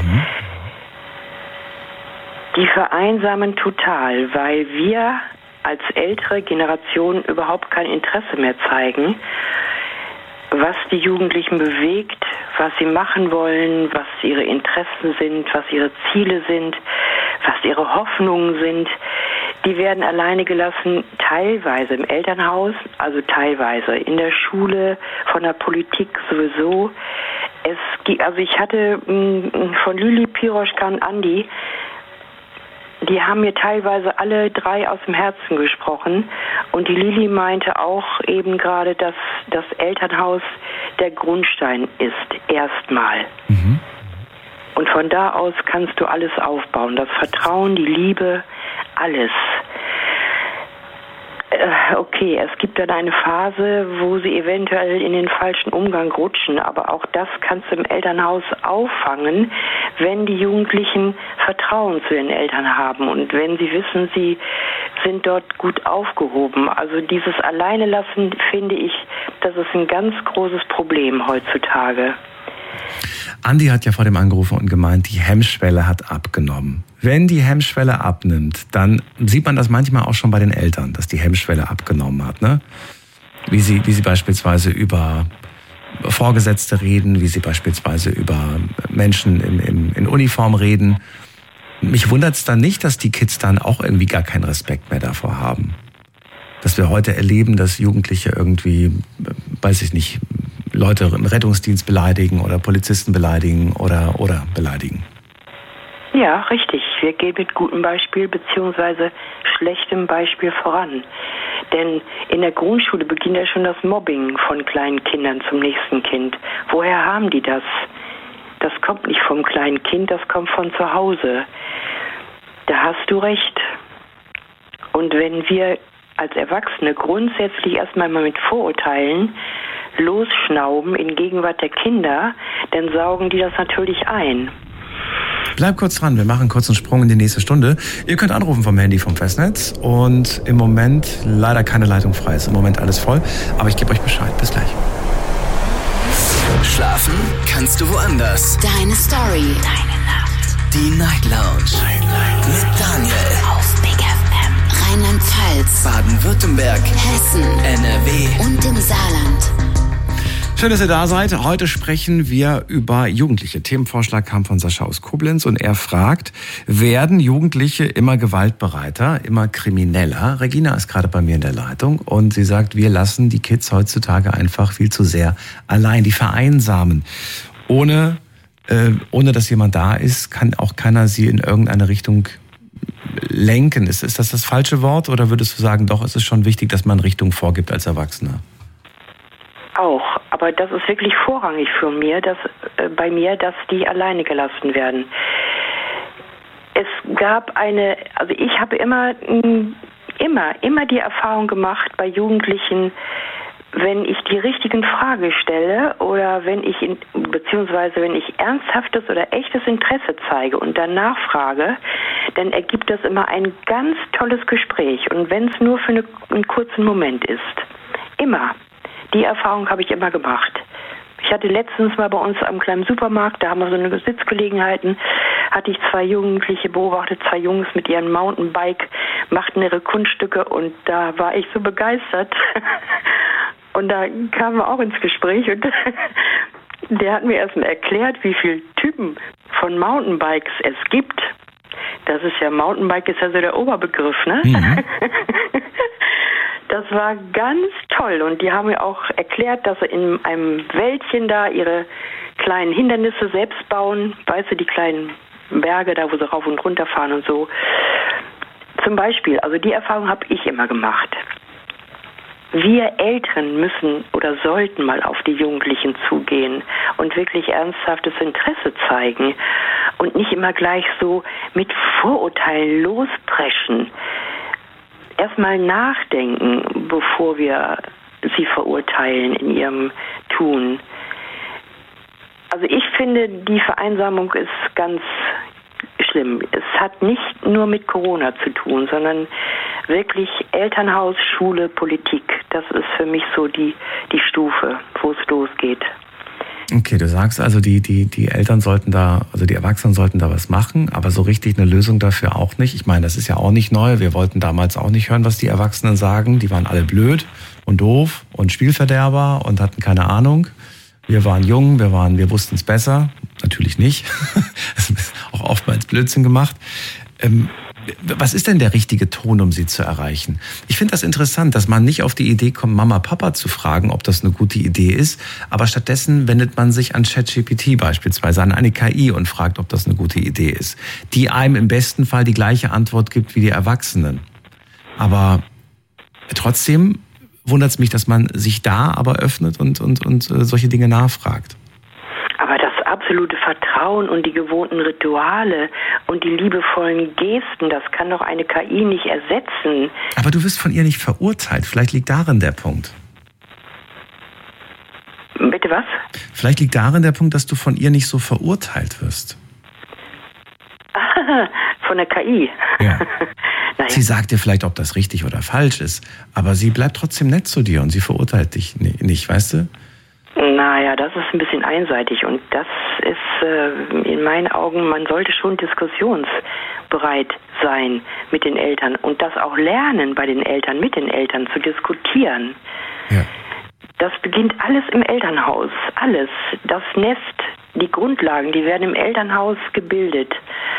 Speaker 6: Die vereinsamen total, weil wir als ältere Generation überhaupt kein Interesse mehr zeigen, was die Jugendlichen bewegt, was sie machen wollen, was ihre Interessen sind, was ihre Ziele sind, was ihre Hoffnungen sind. Die werden alleine gelassen, teilweise im Elternhaus, also teilweise in der Schule, von der Politik sowieso. Ich hatte von Lili, Piroschka und Andi, die haben mir teilweise alle drei aus dem Herzen gesprochen. Und die Lili meinte auch eben gerade, dass das Elternhaus der Grundstein ist, erstmal. Und von da aus kannst du alles aufbauen. Das Vertrauen, die Liebe, alles. Okay, es gibt dann eine Phase, wo sie eventuell in den falschen Umgang rutschen, aber auch das kannst du im Elternhaus auffangen, wenn die Jugendlichen Vertrauen zu ihren Eltern haben und wenn sie wissen, sie sind dort gut aufgehoben. Also dieses Alleinelassen, finde ich, das ist ein ganz großes Problem heutzutage.
Speaker 2: Andi hat ja vor dem angerufen und gemeint, die Hemmschwelle hat abgenommen. Wenn die Hemmschwelle abnimmt, dann sieht man das manchmal auch schon bei den Eltern, dass die Hemmschwelle abgenommen hat, ne? Wie sie beispielsweise über Vorgesetzte reden, wie sie beispielsweise über Menschen in Uniform reden. Mich wundert es dann nicht, dass die Kids dann auch irgendwie gar keinen Respekt mehr davor haben. Dass wir heute erleben, dass Jugendliche irgendwie, weiß ich nicht, Leute im Rettungsdienst beleidigen oder Polizisten beleidigen oder beleidigen.
Speaker 6: Ja, richtig. Wir gehen mit gutem Beispiel bzw. schlechtem Beispiel voran. Denn in der Grundschule beginnt ja schon das Mobbing von kleinen Kindern zum nächsten Kind. Woher haben die das? Das kommt nicht vom kleinen Kind, das kommt von zu Hause. Da hast du recht. Und wenn wir als Erwachsene grundsätzlich erstmal mal mit Vorurteilen losschnauben in Gegenwart der Kinder, dann saugen die das natürlich ein.
Speaker 2: Bleib kurz dran, wir machen einen kurzen Sprung in die nächste Stunde. Ihr könnt anrufen vom Handy vom Festnetz und im Moment leider keine Leitung frei, ist im Moment alles voll, aber ich gebe euch Bescheid. Bis gleich.
Speaker 3: Schlafen kannst du woanders.
Speaker 7: Deine Story. Deine Nacht.
Speaker 3: Die Night Lounge. Mit Daniel.
Speaker 7: Auf Big FM. Rheinland-Pfalz.
Speaker 3: Baden-Württemberg.
Speaker 7: Hessen.
Speaker 3: NRW.
Speaker 7: Und im Saarland.
Speaker 2: Schön, dass ihr da seid. Heute sprechen wir über Jugendliche. Themenvorschlag kam von Sascha aus Koblenz und er fragt, werden Jugendliche immer gewaltbereiter, immer krimineller? Regina ist gerade bei mir in der Leitung und sie sagt, wir lassen die Kids heutzutage einfach viel zu sehr allein. Die vereinsamen. Ohne dass jemand da ist, kann auch keiner sie in irgendeine Richtung lenken. Ist das das falsche Wort oder würdest du sagen, doch, es ist schon wichtig, dass man Richtung vorgibt als Erwachsener?
Speaker 6: Auch, aber das ist wirklich vorrangig bei mir, dass die alleine gelassen werden. Es gab also ich habe immer die Erfahrung gemacht bei Jugendlichen, wenn ich die richtigen Fragen stelle oder wenn ich ernsthaftes oder echtes Interesse zeige und danach frage, dann ergibt das immer ein ganz tolles Gespräch. Und wenn es nur für einen kurzen Moment ist. Immer. Die Erfahrung habe ich immer gemacht. Ich hatte letztens mal bei uns am kleinen Supermarkt, da haben wir so eine Sitzgelegenheiten, hatte ich 2 Jugendliche beobachtet, 2 Jungs mit ihrem Mountainbike, machten ihre Kunststücke und da war ich so begeistert. Und da kamen wir auch ins Gespräch und der hat mir erstmal erklärt, wie viele Typen von Mountainbikes es gibt. Das ist ja, Mountainbike ist ja so der Oberbegriff, ne? Mhm. Das war ganz toll und die haben mir auch erklärt, dass sie in einem Wäldchen da ihre kleinen Hindernisse selbst bauen. Weißt du, die kleinen Berge da, wo sie rauf und runter fahren und so. Zum Beispiel, also die Erfahrung habe ich immer gemacht. Wir Eltern müssen oder sollten mal auf die Jugendlichen zugehen und wirklich ernsthaftes Interesse zeigen und nicht immer gleich so mit Vorurteilen lospreschen. Erstmal nachdenken, bevor wir sie verurteilen in ihrem Tun. Also ich finde, die Vereinsamung ist ganz schlimm. Es hat nicht nur mit Corona zu tun, sondern wirklich Elternhaus, Schule, Politik. Das ist für mich so die Stufe, wo es losgeht.
Speaker 2: Okay, du sagst also, die Eltern sollten da, also die Erwachsenen sollten da was machen, aber so richtig eine Lösung dafür auch nicht. Ich meine, das ist ja auch nicht neu. Wir wollten damals auch nicht hören, was die Erwachsenen sagen. Die waren alle blöd und doof und Spielverderber und hatten keine Ahnung. Wir waren jung, wir wussten es besser. Natürlich nicht. Auch oftmals Blödsinn gemacht. Was ist denn der richtige Ton, um sie zu erreichen? Ich finde das interessant, dass man nicht auf die Idee kommt, Mama, Papa zu fragen, ob das eine gute Idee ist, aber stattdessen wendet man sich an ChatGPT beispielsweise, an eine KI und fragt, ob das eine gute Idee ist, die einem im besten Fall die gleiche Antwort gibt wie die Erwachsenen. Aber trotzdem wundert es mich, dass man sich da aber öffnet und solche Dinge nachfragt.
Speaker 6: Aber das absolute Vertrauen und die gewohnten Rituale und die liebevollen Gesten, das kann doch eine KI nicht ersetzen.
Speaker 2: Aber du wirst von ihr nicht verurteilt. Vielleicht liegt darin der Punkt.
Speaker 6: Bitte was?
Speaker 2: Vielleicht liegt darin der Punkt, dass du von ihr nicht so verurteilt wirst.
Speaker 6: Von der KI?
Speaker 2: Ja. Naja. Sie sagt dir vielleicht, ob das richtig oder falsch ist, aber sie bleibt trotzdem nett zu dir und sie verurteilt dich nicht, weißt du?
Speaker 6: Naja, das ist ein bisschen einseitig und das ist in meinen Augen, man sollte schon diskussionsbereit sein mit den Eltern und das auch lernen bei den Eltern, mit den Eltern zu diskutieren.
Speaker 2: Ja.
Speaker 6: Das beginnt alles im Elternhaus, alles. Das Nest, die Grundlagen, die werden im Elternhaus gebildet.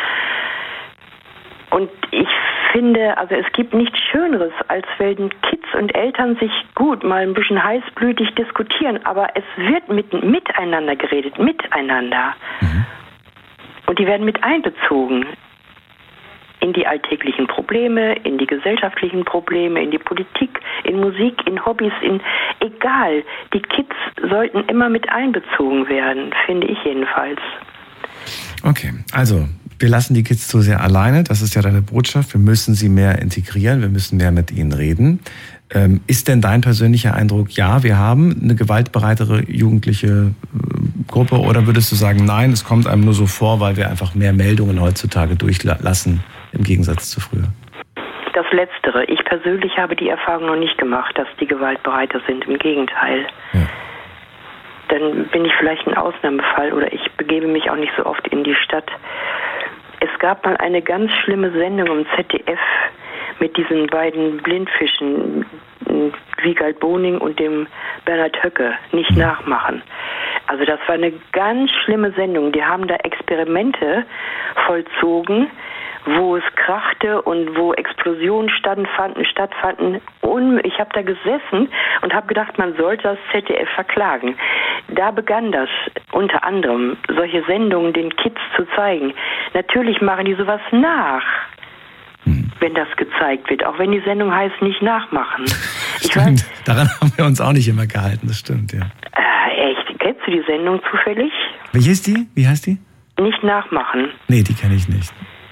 Speaker 6: Und ich finde, also es gibt nichts Schöneres, als wenn Kids und Eltern sich gut mal ein bisschen heißblütig diskutieren, aber es wird miteinander geredet, miteinander. Mhm. Und die werden mit einbezogen in die alltäglichen Probleme, in die gesellschaftlichen Probleme, in die Politik, in Musik, in Hobbys, egal. Die Kids sollten immer mit einbezogen werden, finde ich jedenfalls.
Speaker 2: Okay, also wir lassen die Kids zu sehr alleine, das ist ja deine Botschaft. Wir müssen sie mehr integrieren, wir müssen mehr mit ihnen reden. Ist denn dein persönlicher Eindruck, ja, wir haben eine gewaltbereitere jugendliche Gruppe, oder würdest du sagen, nein, es kommt einem nur so vor, weil wir einfach mehr Meldungen heutzutage durchlassen im Gegensatz zu früher?
Speaker 6: Das Letztere. Ich persönlich habe die Erfahrung noch nicht gemacht, dass die gewaltbereiter sind. Im Gegenteil. Ja. Dann bin ich vielleicht ein Ausnahmefall oder ich begebe mich auch nicht so oft in die Stadt. Es gab mal eine ganz schlimme Sendung im ZDF mit diesen beiden Blindfischen, Wiegald Boning und dem Bernhard Höcke, nicht nachmachen. Also das war eine ganz schlimme Sendung. Die haben da Experimente vollzogen, wo es krachte und wo Explosionen stattfanden. Und ich habe da gesessen und habe gedacht, man sollte das ZDF verklagen. Da begann das unter anderem, solche Sendungen den Kids zu zeigen. Natürlich machen die sowas nach, wenn das gezeigt wird. Auch wenn die Sendung heißt, nicht nachmachen.
Speaker 2: Stimmt, daran haben wir uns auch nicht immer gehalten, das stimmt, ja.
Speaker 6: Echt? Kennst du die Sendung zufällig?
Speaker 2: Wie heißt die?
Speaker 6: Nicht nachmachen.
Speaker 2: Nee, die kenne ich nicht.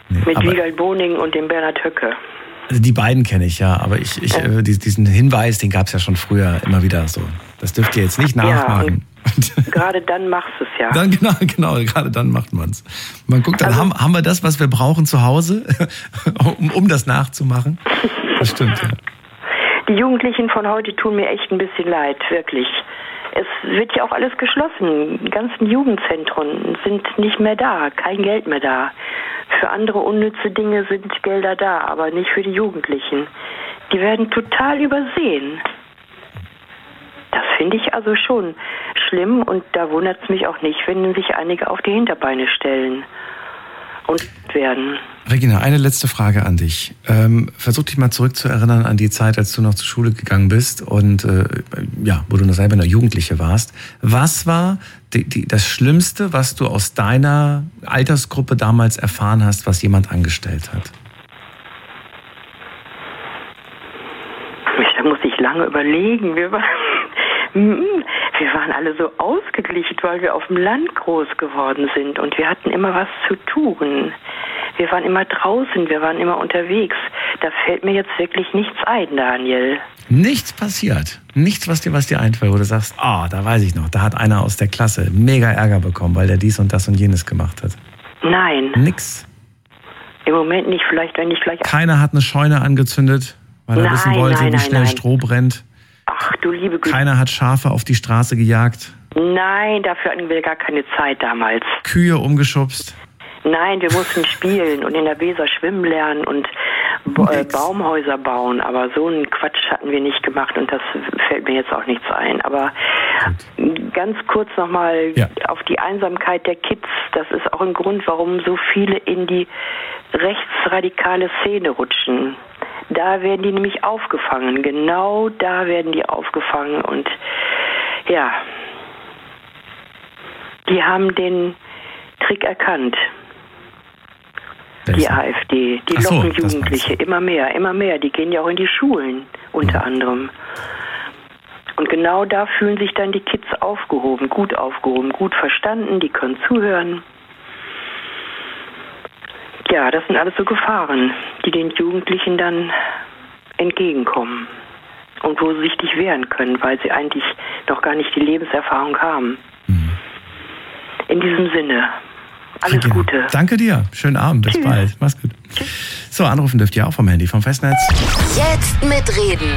Speaker 2: Nee,
Speaker 6: mit Wiegald Boning und dem Bernhard Höcke.
Speaker 2: Also die beiden kenne ich ja, aber diesen Hinweis, den gab es ja schon früher immer wieder so. Das dürft ihr jetzt nicht nachmachen.
Speaker 6: Ja, gerade dann machst du es ja.
Speaker 2: Dann, genau, gerade dann macht man es. Man guckt dann, haben wir das, was wir brauchen zu Hause, um das nachzumachen? Das stimmt, ja.
Speaker 6: Die Jugendlichen von heute tun mir echt ein bisschen leid, wirklich. Es wird ja auch alles geschlossen. Die ganzen Jugendzentren sind nicht mehr da, kein Geld mehr da. Für andere unnütze Dinge sind Gelder da, aber nicht für die Jugendlichen. Die werden total übersehen. Das finde ich also schon schlimm und da wundert es mich auch nicht, wenn sich einige auf die Hinterbeine stellen und werden.
Speaker 2: Regina, eine letzte Frage an dich. Versuch dich mal zurückzuerinnern an die Zeit, als du noch zur Schule gegangen bist und wo du noch selber eine Jugendliche warst. Was war das Schlimmste, was du aus deiner Altersgruppe damals erfahren hast, was jemand angestellt hat?
Speaker 6: Da muss ich lange überlegen. Wir waren alle so ausgeglichen, weil wir auf dem Land groß geworden sind und wir hatten immer was zu tun. Wir waren immer draußen, wir waren immer unterwegs. Da fällt mir jetzt wirklich nichts ein, Daniel.
Speaker 2: Nichts passiert? Nichts, was dir einfällt, wo du sagst, da weiß ich noch, da hat einer aus der Klasse mega Ärger bekommen, weil der dies und das und jenes gemacht hat?
Speaker 6: Nein.
Speaker 2: Nix?
Speaker 6: Im Moment nicht, vielleicht, wenn ich gleich...
Speaker 2: Keiner hat eine Scheune angezündet, weil er wissen wollte, wie schnell Stroh brennt?
Speaker 6: Ach, du liebe Güte.
Speaker 2: Keiner hat Schafe auf die Straße gejagt?
Speaker 6: Nein, dafür hatten wir gar keine Zeit damals.
Speaker 2: Kühe umgeschubst?
Speaker 6: Nein, wir mussten spielen und in der Weser schwimmen lernen und Baumhäuser bauen. Aber so einen Quatsch hatten wir nicht gemacht und das fällt mir jetzt auch nichts ein. Aber ganz kurz nochmal auf die Einsamkeit der Kids. Das ist auch ein Grund, warum so viele in die rechtsradikale Szene rutschen. Da werden die nämlich aufgefangen. Genau da werden die aufgefangen. Und ja, die haben den Trick erkannt. Die AfD, die locken Jugendliche immer mehr. Die gehen ja auch in die Schulen unter anderem. Und genau da fühlen sich dann die Kids aufgehoben, gut verstanden, die können zuhören. Ja, das sind alles so Gefahren, die den Jugendlichen dann entgegenkommen und wo sie sich nicht wehren können, weil sie eigentlich noch gar nicht die Lebenserfahrung haben. In diesem Sinne, alles Gute.
Speaker 2: Danke dir, schönen Abend, bis bald, mach's gut. So, anrufen dürft ihr auch vom Handy, vom Festnetz.
Speaker 7: Jetzt mitreden.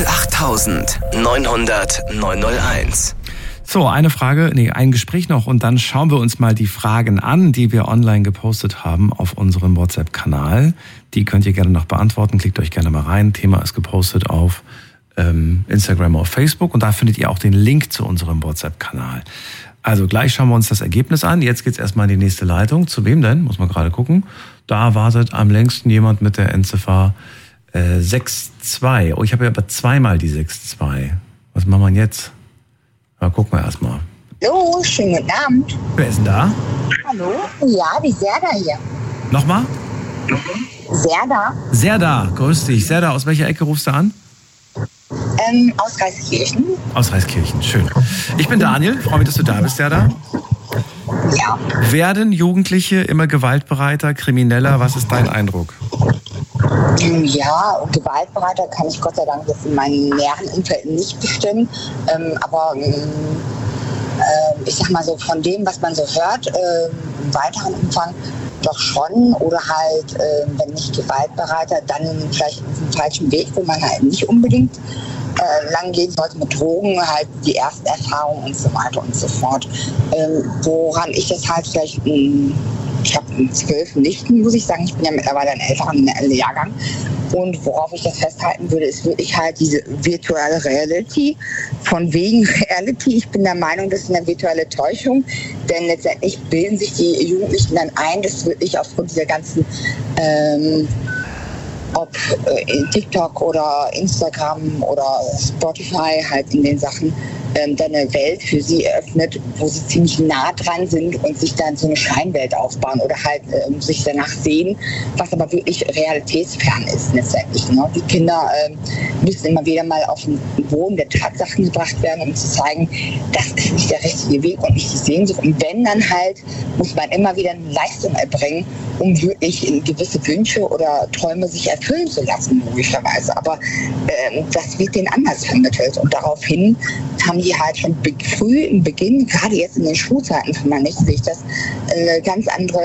Speaker 3: 08900 901.
Speaker 2: So, ein Gespräch noch und dann schauen wir uns mal die Fragen an, die wir online gepostet haben auf unserem WhatsApp-Kanal. Die könnt ihr gerne noch beantworten, klickt euch gerne mal rein. Thema ist gepostet auf Instagram, auf Facebook und da findet ihr auch den Link zu unserem WhatsApp-Kanal. Also gleich schauen wir uns das Ergebnis an. Jetzt geht's erstmal in die nächste Leitung. Zu wem denn? Muss man gerade gucken. Da wartet am längsten jemand mit der Endziffer 62. Oh, ich habe ja aber zweimal die 62. Was machen wir jetzt? Na, gucken wir erstmal.
Speaker 8: Hallo, schönen guten Abend.
Speaker 2: Wer ist denn da?
Speaker 8: Hallo? Ja, die Serda hier.
Speaker 2: Nochmal?
Speaker 8: Serda.
Speaker 2: Serda, grüß dich. Serda, aus welcher Ecke rufst du an?
Speaker 8: Aus Reiskirchen.
Speaker 2: Aus Reiskirchen, schön. Ich bin Daniel, freue mich, dass du da bist, Serda.
Speaker 8: Ja.
Speaker 2: Werden Jugendliche immer gewaltbereiter, krimineller? Was ist dein Eindruck?
Speaker 8: Ja, gewaltbereiter kann ich Gott sei Dank jetzt in meinem näheren Umfeld nicht bestimmen. Aber ich sag mal so, von dem, was man so hört, im weiteren Umfang doch schon. Oder halt, wenn nicht gewaltbereiter, dann vielleicht auf dem falschen Weg, wo man halt nicht unbedingt lang gehen sollte mit Drogen, halt die ersten Erfahrungen und so weiter und so fort. Woran ich das halt vielleicht, ich habe 12 Nichten, muss ich sagen, ich bin ja mittlerweile ein älteren Jahrgang. Und worauf ich das festhalten würde, ist wirklich halt diese virtuelle Reality. Von wegen Reality, ich bin der Meinung, das ist eine virtuelle Täuschung, denn letztendlich bilden sich die Jugendlichen dann ein, dass wirklich aufgrund dieser ganzen ob in TikTok oder Instagram oder Spotify halt in den Sachen dann eine Welt für sie eröffnet, wo sie ziemlich nah dran sind und sich dann so eine Scheinwelt aufbauen oder halt sich danach sehen, was aber wirklich realitätsfern ist letztendlich. Ne? Die Kinder müssen immer wieder mal auf den Boden der Tatsachen gebracht werden, um zu zeigen, das ist nicht der richtige Weg und nicht die Sehnsucht. Und wenn dann halt, muss man immer wieder eine Leistung erbringen, um wirklich gewisse Wünsche oder Träume sich erfüllen zu lassen, logischerweise. Aber das wird denen anders vermittelt. Und daraufhin haben die halt schon früh im Beginn, gerade jetzt in den Schulzeiten von meiner Nichte, sehe ich das, eine ganz andere,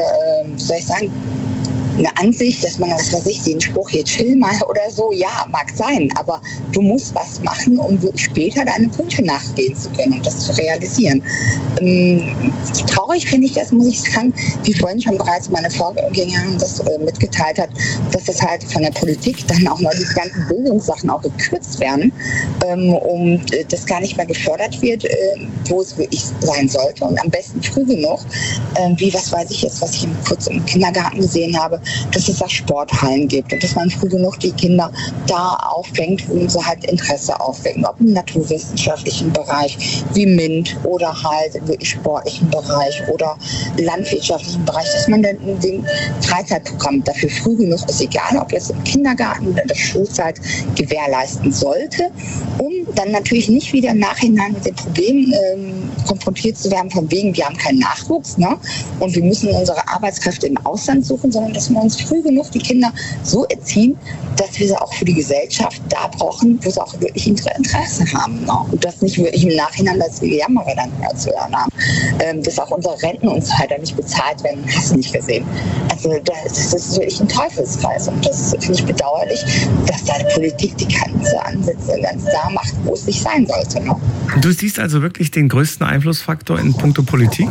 Speaker 8: eine Ansicht, dass man, was weiß ich, den Spruch hier chill mal oder so, ja, mag sein, aber du musst was machen, um wirklich später deine Wünsche nachgehen zu können und das zu realisieren. Traurig finde ich das, muss ich sagen, wie vorhin schon bereits meine Vorgängerin das mitgeteilt hat, dass das halt von der Politik dann auch noch die ganzen Bildungssachen auch gekürzt werden, um das gar nicht mehr gefördert wird, wo es wirklich sein sollte und am besten früh genug, wie, was weiß ich jetzt, was ich kurz im Kindergarten gesehen habe, dass es da Sporthallen gibt und dass man früh genug die Kinder da auffängt, wo sie halt Interesse aufwecken, ob im naturwissenschaftlichen Bereich wie MINT oder halt im wirklich sportlichen Bereich oder landwirtschaftlichen Bereich, dass man dann den Freizeitprogramm dafür früh genug ist, egal ob jetzt im Kindergarten oder in der Schulzeit, gewährleisten sollte, um dann natürlich nicht wieder im Nachhinein mit den Problemen konfrontiert zu werden, von wegen, wir haben keinen Nachwuchs, ne? Und wir müssen unsere Arbeitskräfte im Ausland suchen, sondern dass wir uns früh genug die Kinder so erziehen, dass wir sie auch für die Gesellschaft da brauchen, wo sie auch wirklich Interesse haben. Ne? Und das nicht wirklich im Nachhinein, dass wir Jammerer dann zu hören haben. Dass auch unsere Renten uns halt nicht bezahlt werden, hast du nicht gesehen. Also das ist wirklich ein Teufelskreis und das finde ich bedauerlich, dass da die Politik die ganze Ansätze ganz da macht, wo es nicht sein sollte. Ne?
Speaker 2: Du siehst also wirklich den größten Einflussfaktor in puncto Politik?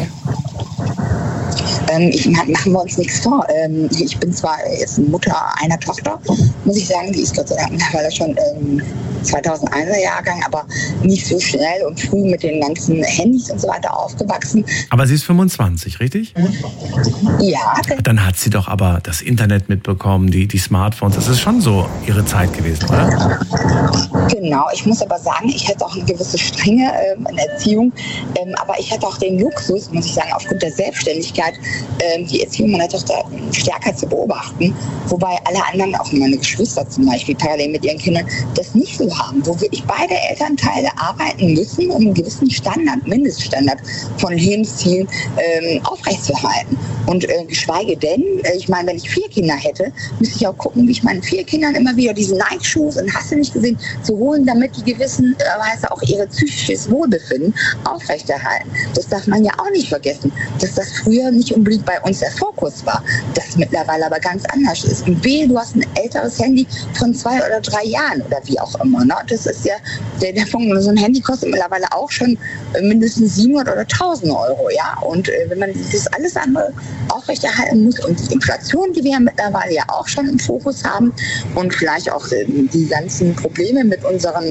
Speaker 8: Machen wir uns nichts vor. Ich bin zwar jetzt Mutter einer Tochter, muss ich sagen, die ist Gott sei Dank mittlerweile schon 2001er Jahrgang, aber nicht so schnell und früh mit den ganzen Handys und so weiter aufgewachsen.
Speaker 2: Aber sie ist 25, richtig?
Speaker 8: Ja.
Speaker 2: Dann hat sie doch aber das Internet mitbekommen, die Smartphones. Das ist schon so ihre Zeit gewesen, oder?
Speaker 8: Genau. Ich muss aber sagen, ich hatte auch eine gewisse Strenge in Erziehung, aber ich hatte auch den Luxus, muss ich sagen, aufgrund der Selbstständigkeit, die Erziehung meiner Tochter stärker zu beobachten, wobei alle anderen, auch meine Geschwister zum Beispiel, parallel mit ihren Kindern, das nicht so haben, wo wirklich beide Elternteile arbeiten müssen, um einen gewissen Standard, Mindeststandard von Lebenszielen aufrechtzuerhalten. Und geschweige denn, ich meine, wenn ich 4 Kinder hätte, müsste ich auch gucken, wie ich meinen 4 Kindern immer wieder diese Nike-Shoes und hast du nicht gesehen, zu holen, damit die gewissenweise auch ihre psychisches Wohlbefinden aufrechterhalten. Das darf man ja auch nicht vergessen, dass das früher nicht unbedingt bei uns der Fokus war, das mittlerweile aber ganz anders ist. Und wehe, du hast ein älteres Handy von 2 oder 3 Jahren oder wie auch immer. Ne? Das ist ja, der Punkt, so ein Handy kostet mittlerweile auch schon mindestens 700 oder 1000 Euro. Ja? Und wenn man das alles andere aufrechterhalten muss und die Inflation, die wir ja mittlerweile ja auch schon im Fokus haben und vielleicht auch die ganzen Probleme mit unseren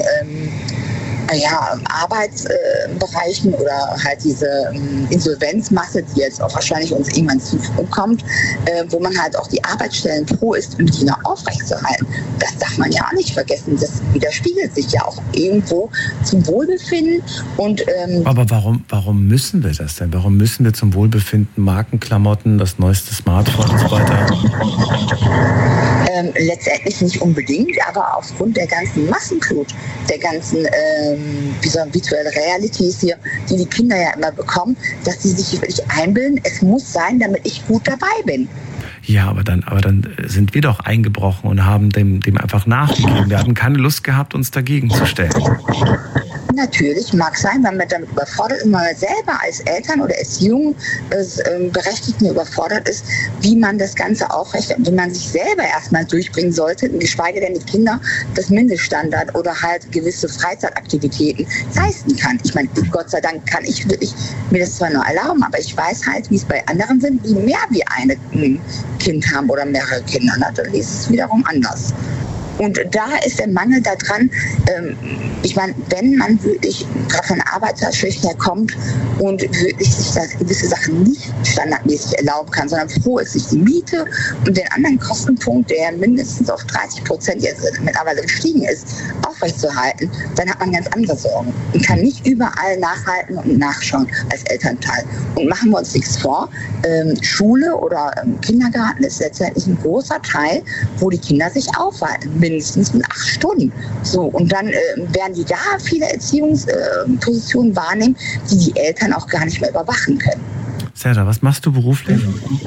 Speaker 8: Arbeitsbereichen oder halt diese Insolvenzmasse, die jetzt auch wahrscheinlich uns irgendwann zukommt, wo man halt auch die Arbeitsstellen froh ist, um die noch aufrechtzuerhalten. Das darf man ja auch nicht vergessen. Das widerspiegelt sich ja auch irgendwo zum Wohlbefinden. Und,
Speaker 2: aber warum müssen wir das denn? Warum müssen wir zum Wohlbefinden Markenklamotten, das neueste Smartphone und so weiter?
Speaker 8: Letztendlich nicht unbedingt, aber aufgrund der ganzen Massenflut, der ganzen virtuelle Realities hier, die Kinder ja immer bekommen, dass sie sich wirklich einbilden, es muss sein, damit ich gut dabei bin.
Speaker 2: Ja, aber dann sind wir doch eingebrochen und haben dem einfach nachgegeben. Wir hatten keine Lust gehabt, uns dagegen zu stellen.
Speaker 8: Natürlich, mag sein, weil man damit überfordert ist, wenn man selber als Eltern oder Erziehung Berechtigten überfordert ist, wie man das Ganze aufrecht, wie man sich selber erstmal durchbringen sollte, geschweige denn die Kinder das Mindeststandard oder halt gewisse Freizeitaktivitäten leisten kann. Ich meine, Gott sei Dank kann ich wirklich mir das zwar nur erlauben, aber ich weiß halt, wie es bei anderen sind, die mehr wie ein Kind haben oder mehrere Kinder. Dann ist es wiederum anders. Und da ist der Mangel daran, ich meine, wenn man wirklich gerade von Arbeiterschicht herkommt und wirklich sich das gewisse Sachen nicht standardmäßig erlauben kann, sondern froh ist, sich die Miete und den anderen Kostenpunkt, der mindestens auf 30% jetzt mittlerweile gestiegen ist, aufrechtzuerhalten, dann hat man ganz andere Sorgen und kann nicht überall nachhalten und nachschauen als Elternteil. Und machen wir uns nichts vor, Schule oder Kindergarten ist letztendlich ein großer Teil, wo die Kinder sich aufhalten, mindestens mit 8 Stunden. So, und dann werden die da viele Erziehungspositionen wahrnehmen, die Eltern auch gar nicht mehr überwachen können.
Speaker 2: Serda, was machst du beruflich?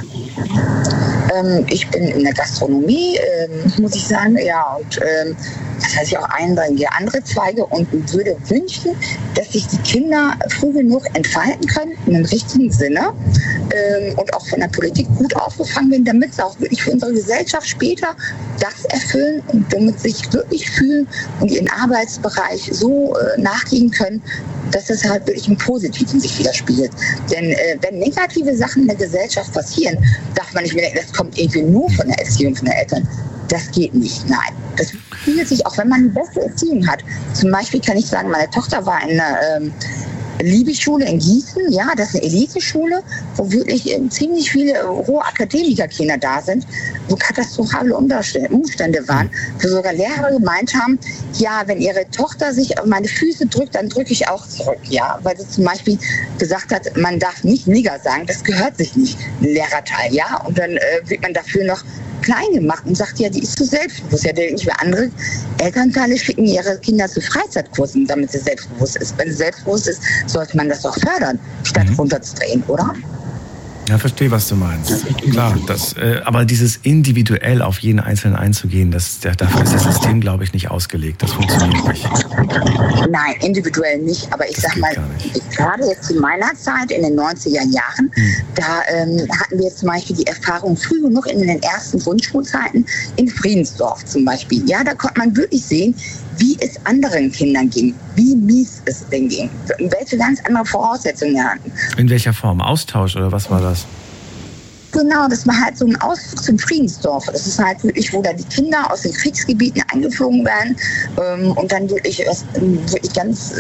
Speaker 8: Ich bin in der Gastronomie, muss ich sagen, ja, und das heißt ja auch einige andere Zweige und würde wünschen, dass sich die Kinder früh genug entfalten können, in dem richtigen Sinne und auch von der Politik gut aufgefangen werden, damit sie auch wirklich für unsere Gesellschaft später das erfüllen und damit sich wirklich fühlen und ihren Arbeitsbereich so nachgehen können, dass es halt wirklich im Positiven sich widerspiegelt. Denn wenn negative Sachen in der Gesellschaft passieren, darf man nicht mehr denken, das kommt irgendwie nur von der Erziehung von den Eltern. Das geht nicht, nein. Das spiegelt sich, auch wenn man eine beste Erziehung hat. Zum Beispiel kann ich sagen, meine Tochter war in einer Liebesschule in Gießen, ja, das ist eine Eliteschule, wo wirklich ziemlich viele hohe Akademikerkinder da sind, wo katastrophale Umstände waren, wo sogar Lehrer gemeint haben, ja, wenn ihre Tochter sich auf meine Füße drückt, dann drücke ich auch zurück, ja, weil sie zum Beispiel gesagt hat, man darf nicht Nigger sagen, das gehört sich nicht, ein Lehrerteil, ja, und dann wird man dafür noch klein gemacht und sagt, ja, die ist zu selbstbewusst. Ja, nicht mehr andere Elternteile schicken ihre Kinder zu Freizeitkursen, damit sie selbstbewusst ist. Wenn sie selbstbewusst ist, sollte man das doch fördern, statt runterzudrehen, oder?
Speaker 2: Ja, verstehe, was du meinst. Klar, aber dieses individuell auf jeden Einzelnen einzugehen, dafür ist das System, glaube ich, nicht ausgelegt. Das funktioniert nicht.
Speaker 8: Nein, individuell nicht. Aber ich sag mal, gerade jetzt zu meiner Zeit, in den 90er Jahren, da hatten wir zum Beispiel die Erfahrung früh genug in den ersten Grundschulzeiten in Friedensdorf zum Beispiel. Ja, da konnte man wirklich sehen, wie es anderen Kindern ging, wie mies es denen ging, welche ganz andere Voraussetzungen sie hatten.
Speaker 2: In welcher Form? Austausch oder was war das?
Speaker 8: Genau, das war halt so ein Ausflug zum Friedensdorf. Das ist halt wirklich, wo da die Kinder aus den Kriegsgebieten eingeflogen werden und dann wirklich ganz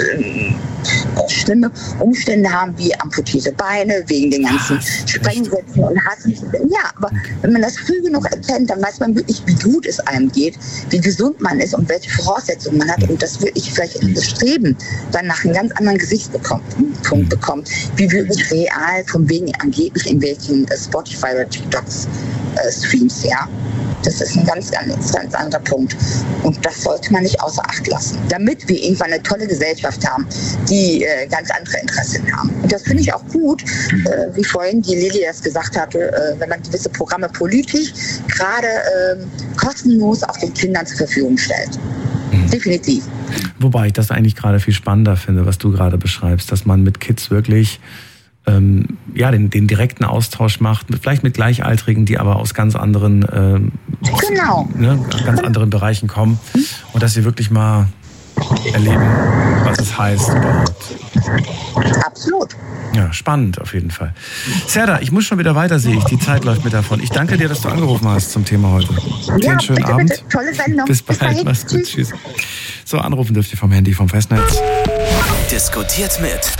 Speaker 8: schlimme Umstände haben, wie amputierte Beine, wegen den ganzen Sprengsätzen und Hassen. Ja, aber wenn man das früh genug erkennt, dann weiß man wirklich, wie gut es einem geht, wie gesund man ist und welche Voraussetzungen man hat und das wirklich vielleicht das Streben dann nach einem ganz anderen Gesichtspunkt bekommt, wie wirklich real, von wegen angeblich in welchen Spotify oder TikToks Streams, ja. Das ist ein ganz anderer Punkt. Und das sollte man nicht außer Acht lassen. Damit wir irgendwann eine tolle Gesellschaft haben, die ganz andere Interessen haben. Und das finde ich auch gut, wie vorhin die Lili das gesagt hatte, wenn man gewisse Programme politisch gerade kostenlos auch den Kindern zur Verfügung stellt. Definitiv.
Speaker 2: Wobei ich das eigentlich gerade viel spannender finde, was du gerade beschreibst, dass man mit Kids wirklich den direkten Austausch macht, vielleicht mit Gleichaltrigen, die aber aus ganz anderen, ganz anderen Bereichen kommen und dass sie wirklich mal erleben, was es heißt überhaupt.
Speaker 8: Absolut.
Speaker 2: Ja, spannend auf jeden Fall. Serda, ich muss schon wieder weiter, sehe ich. Die Zeit läuft mir davon. Ich danke dir, dass du angerufen hast zum Thema heute. Dir einen schönen Abend.
Speaker 8: Bitte. Tolle Sendung.
Speaker 2: Bis bald. Mach's gut. Tschüss. So, anrufen dürft ihr vom Handy, vom Festnetz.
Speaker 3: Diskutiert mit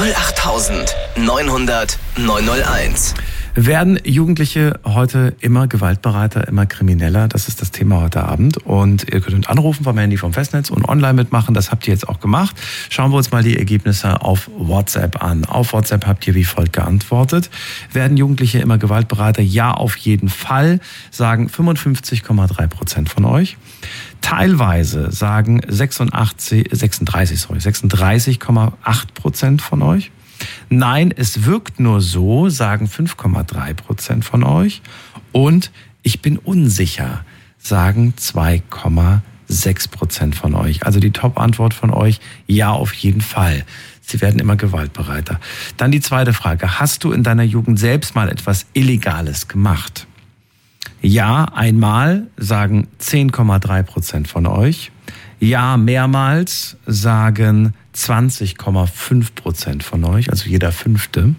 Speaker 3: 08900 901.
Speaker 2: Werden Jugendliche heute immer gewaltbereiter, immer krimineller? Das ist das Thema heute Abend. Und ihr könnt anrufen vom Handy vom Festnetz und online mitmachen. Das habt ihr jetzt auch gemacht. Schauen wir uns mal die Ergebnisse auf WhatsApp an. Auf WhatsApp habt ihr wie folgt geantwortet. Werden Jugendliche immer gewaltbereiter? Ja, auf jeden Fall, sagen 55,3% von euch. Teilweise sagen 36,8% von euch. Nein, es wirkt nur so, sagen 5,3% von euch. Und ich bin unsicher, sagen 2,6% von euch. Also die Top-Antwort von euch, ja, auf jeden Fall. Sie werden immer gewaltbereiter. Dann die zweite Frage. Hast du in deiner Jugend selbst mal etwas Illegales gemacht? Ja, einmal, sagen 10,3% von euch. Ja, mehrmals, sagen 20,5% von euch, also jeder Fünfte.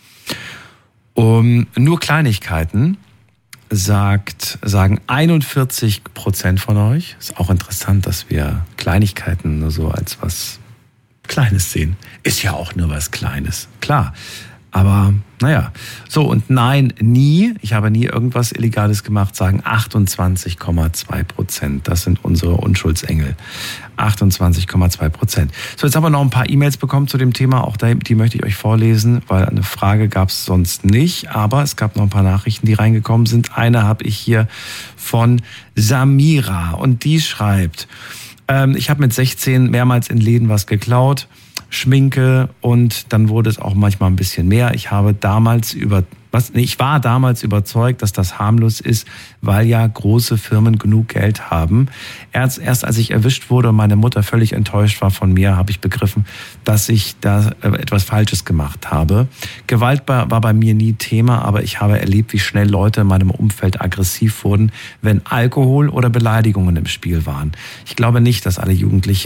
Speaker 2: Nur Kleinigkeiten, sagen 41% von euch. Ist auch interessant, dass wir Kleinigkeiten nur so als was Kleines sehen. Ist ja auch nur was Kleines, klar. Aber naja, so und nein, nie, ich habe nie irgendwas Illegales gemacht, sagen 28,2%. Das sind unsere Unschuldsengel. 28,2%. So, jetzt haben wir noch ein paar E-Mails bekommen zu dem Thema, auch die möchte ich euch vorlesen, weil eine Frage gab es sonst nicht, aber es gab noch ein paar Nachrichten, die reingekommen sind. Eine habe ich hier von Samira und die schreibt, ich habe mit 16 mehrmals in Läden was geklaut, Schminke und dann wurde es auch manchmal ein bisschen mehr. Ich war damals überzeugt, dass das harmlos ist, weil ja große Firmen genug Geld haben. Erst als ich erwischt wurde und meine Mutter völlig enttäuscht war von mir, habe ich begriffen, dass ich da etwas Falsches gemacht habe. Gewalt war bei mir nie Thema, aber ich habe erlebt, wie schnell Leute in meinem Umfeld aggressiv wurden, wenn Alkohol oder Beleidigungen im Spiel waren. Ich glaube nicht, dass alle Jugendliche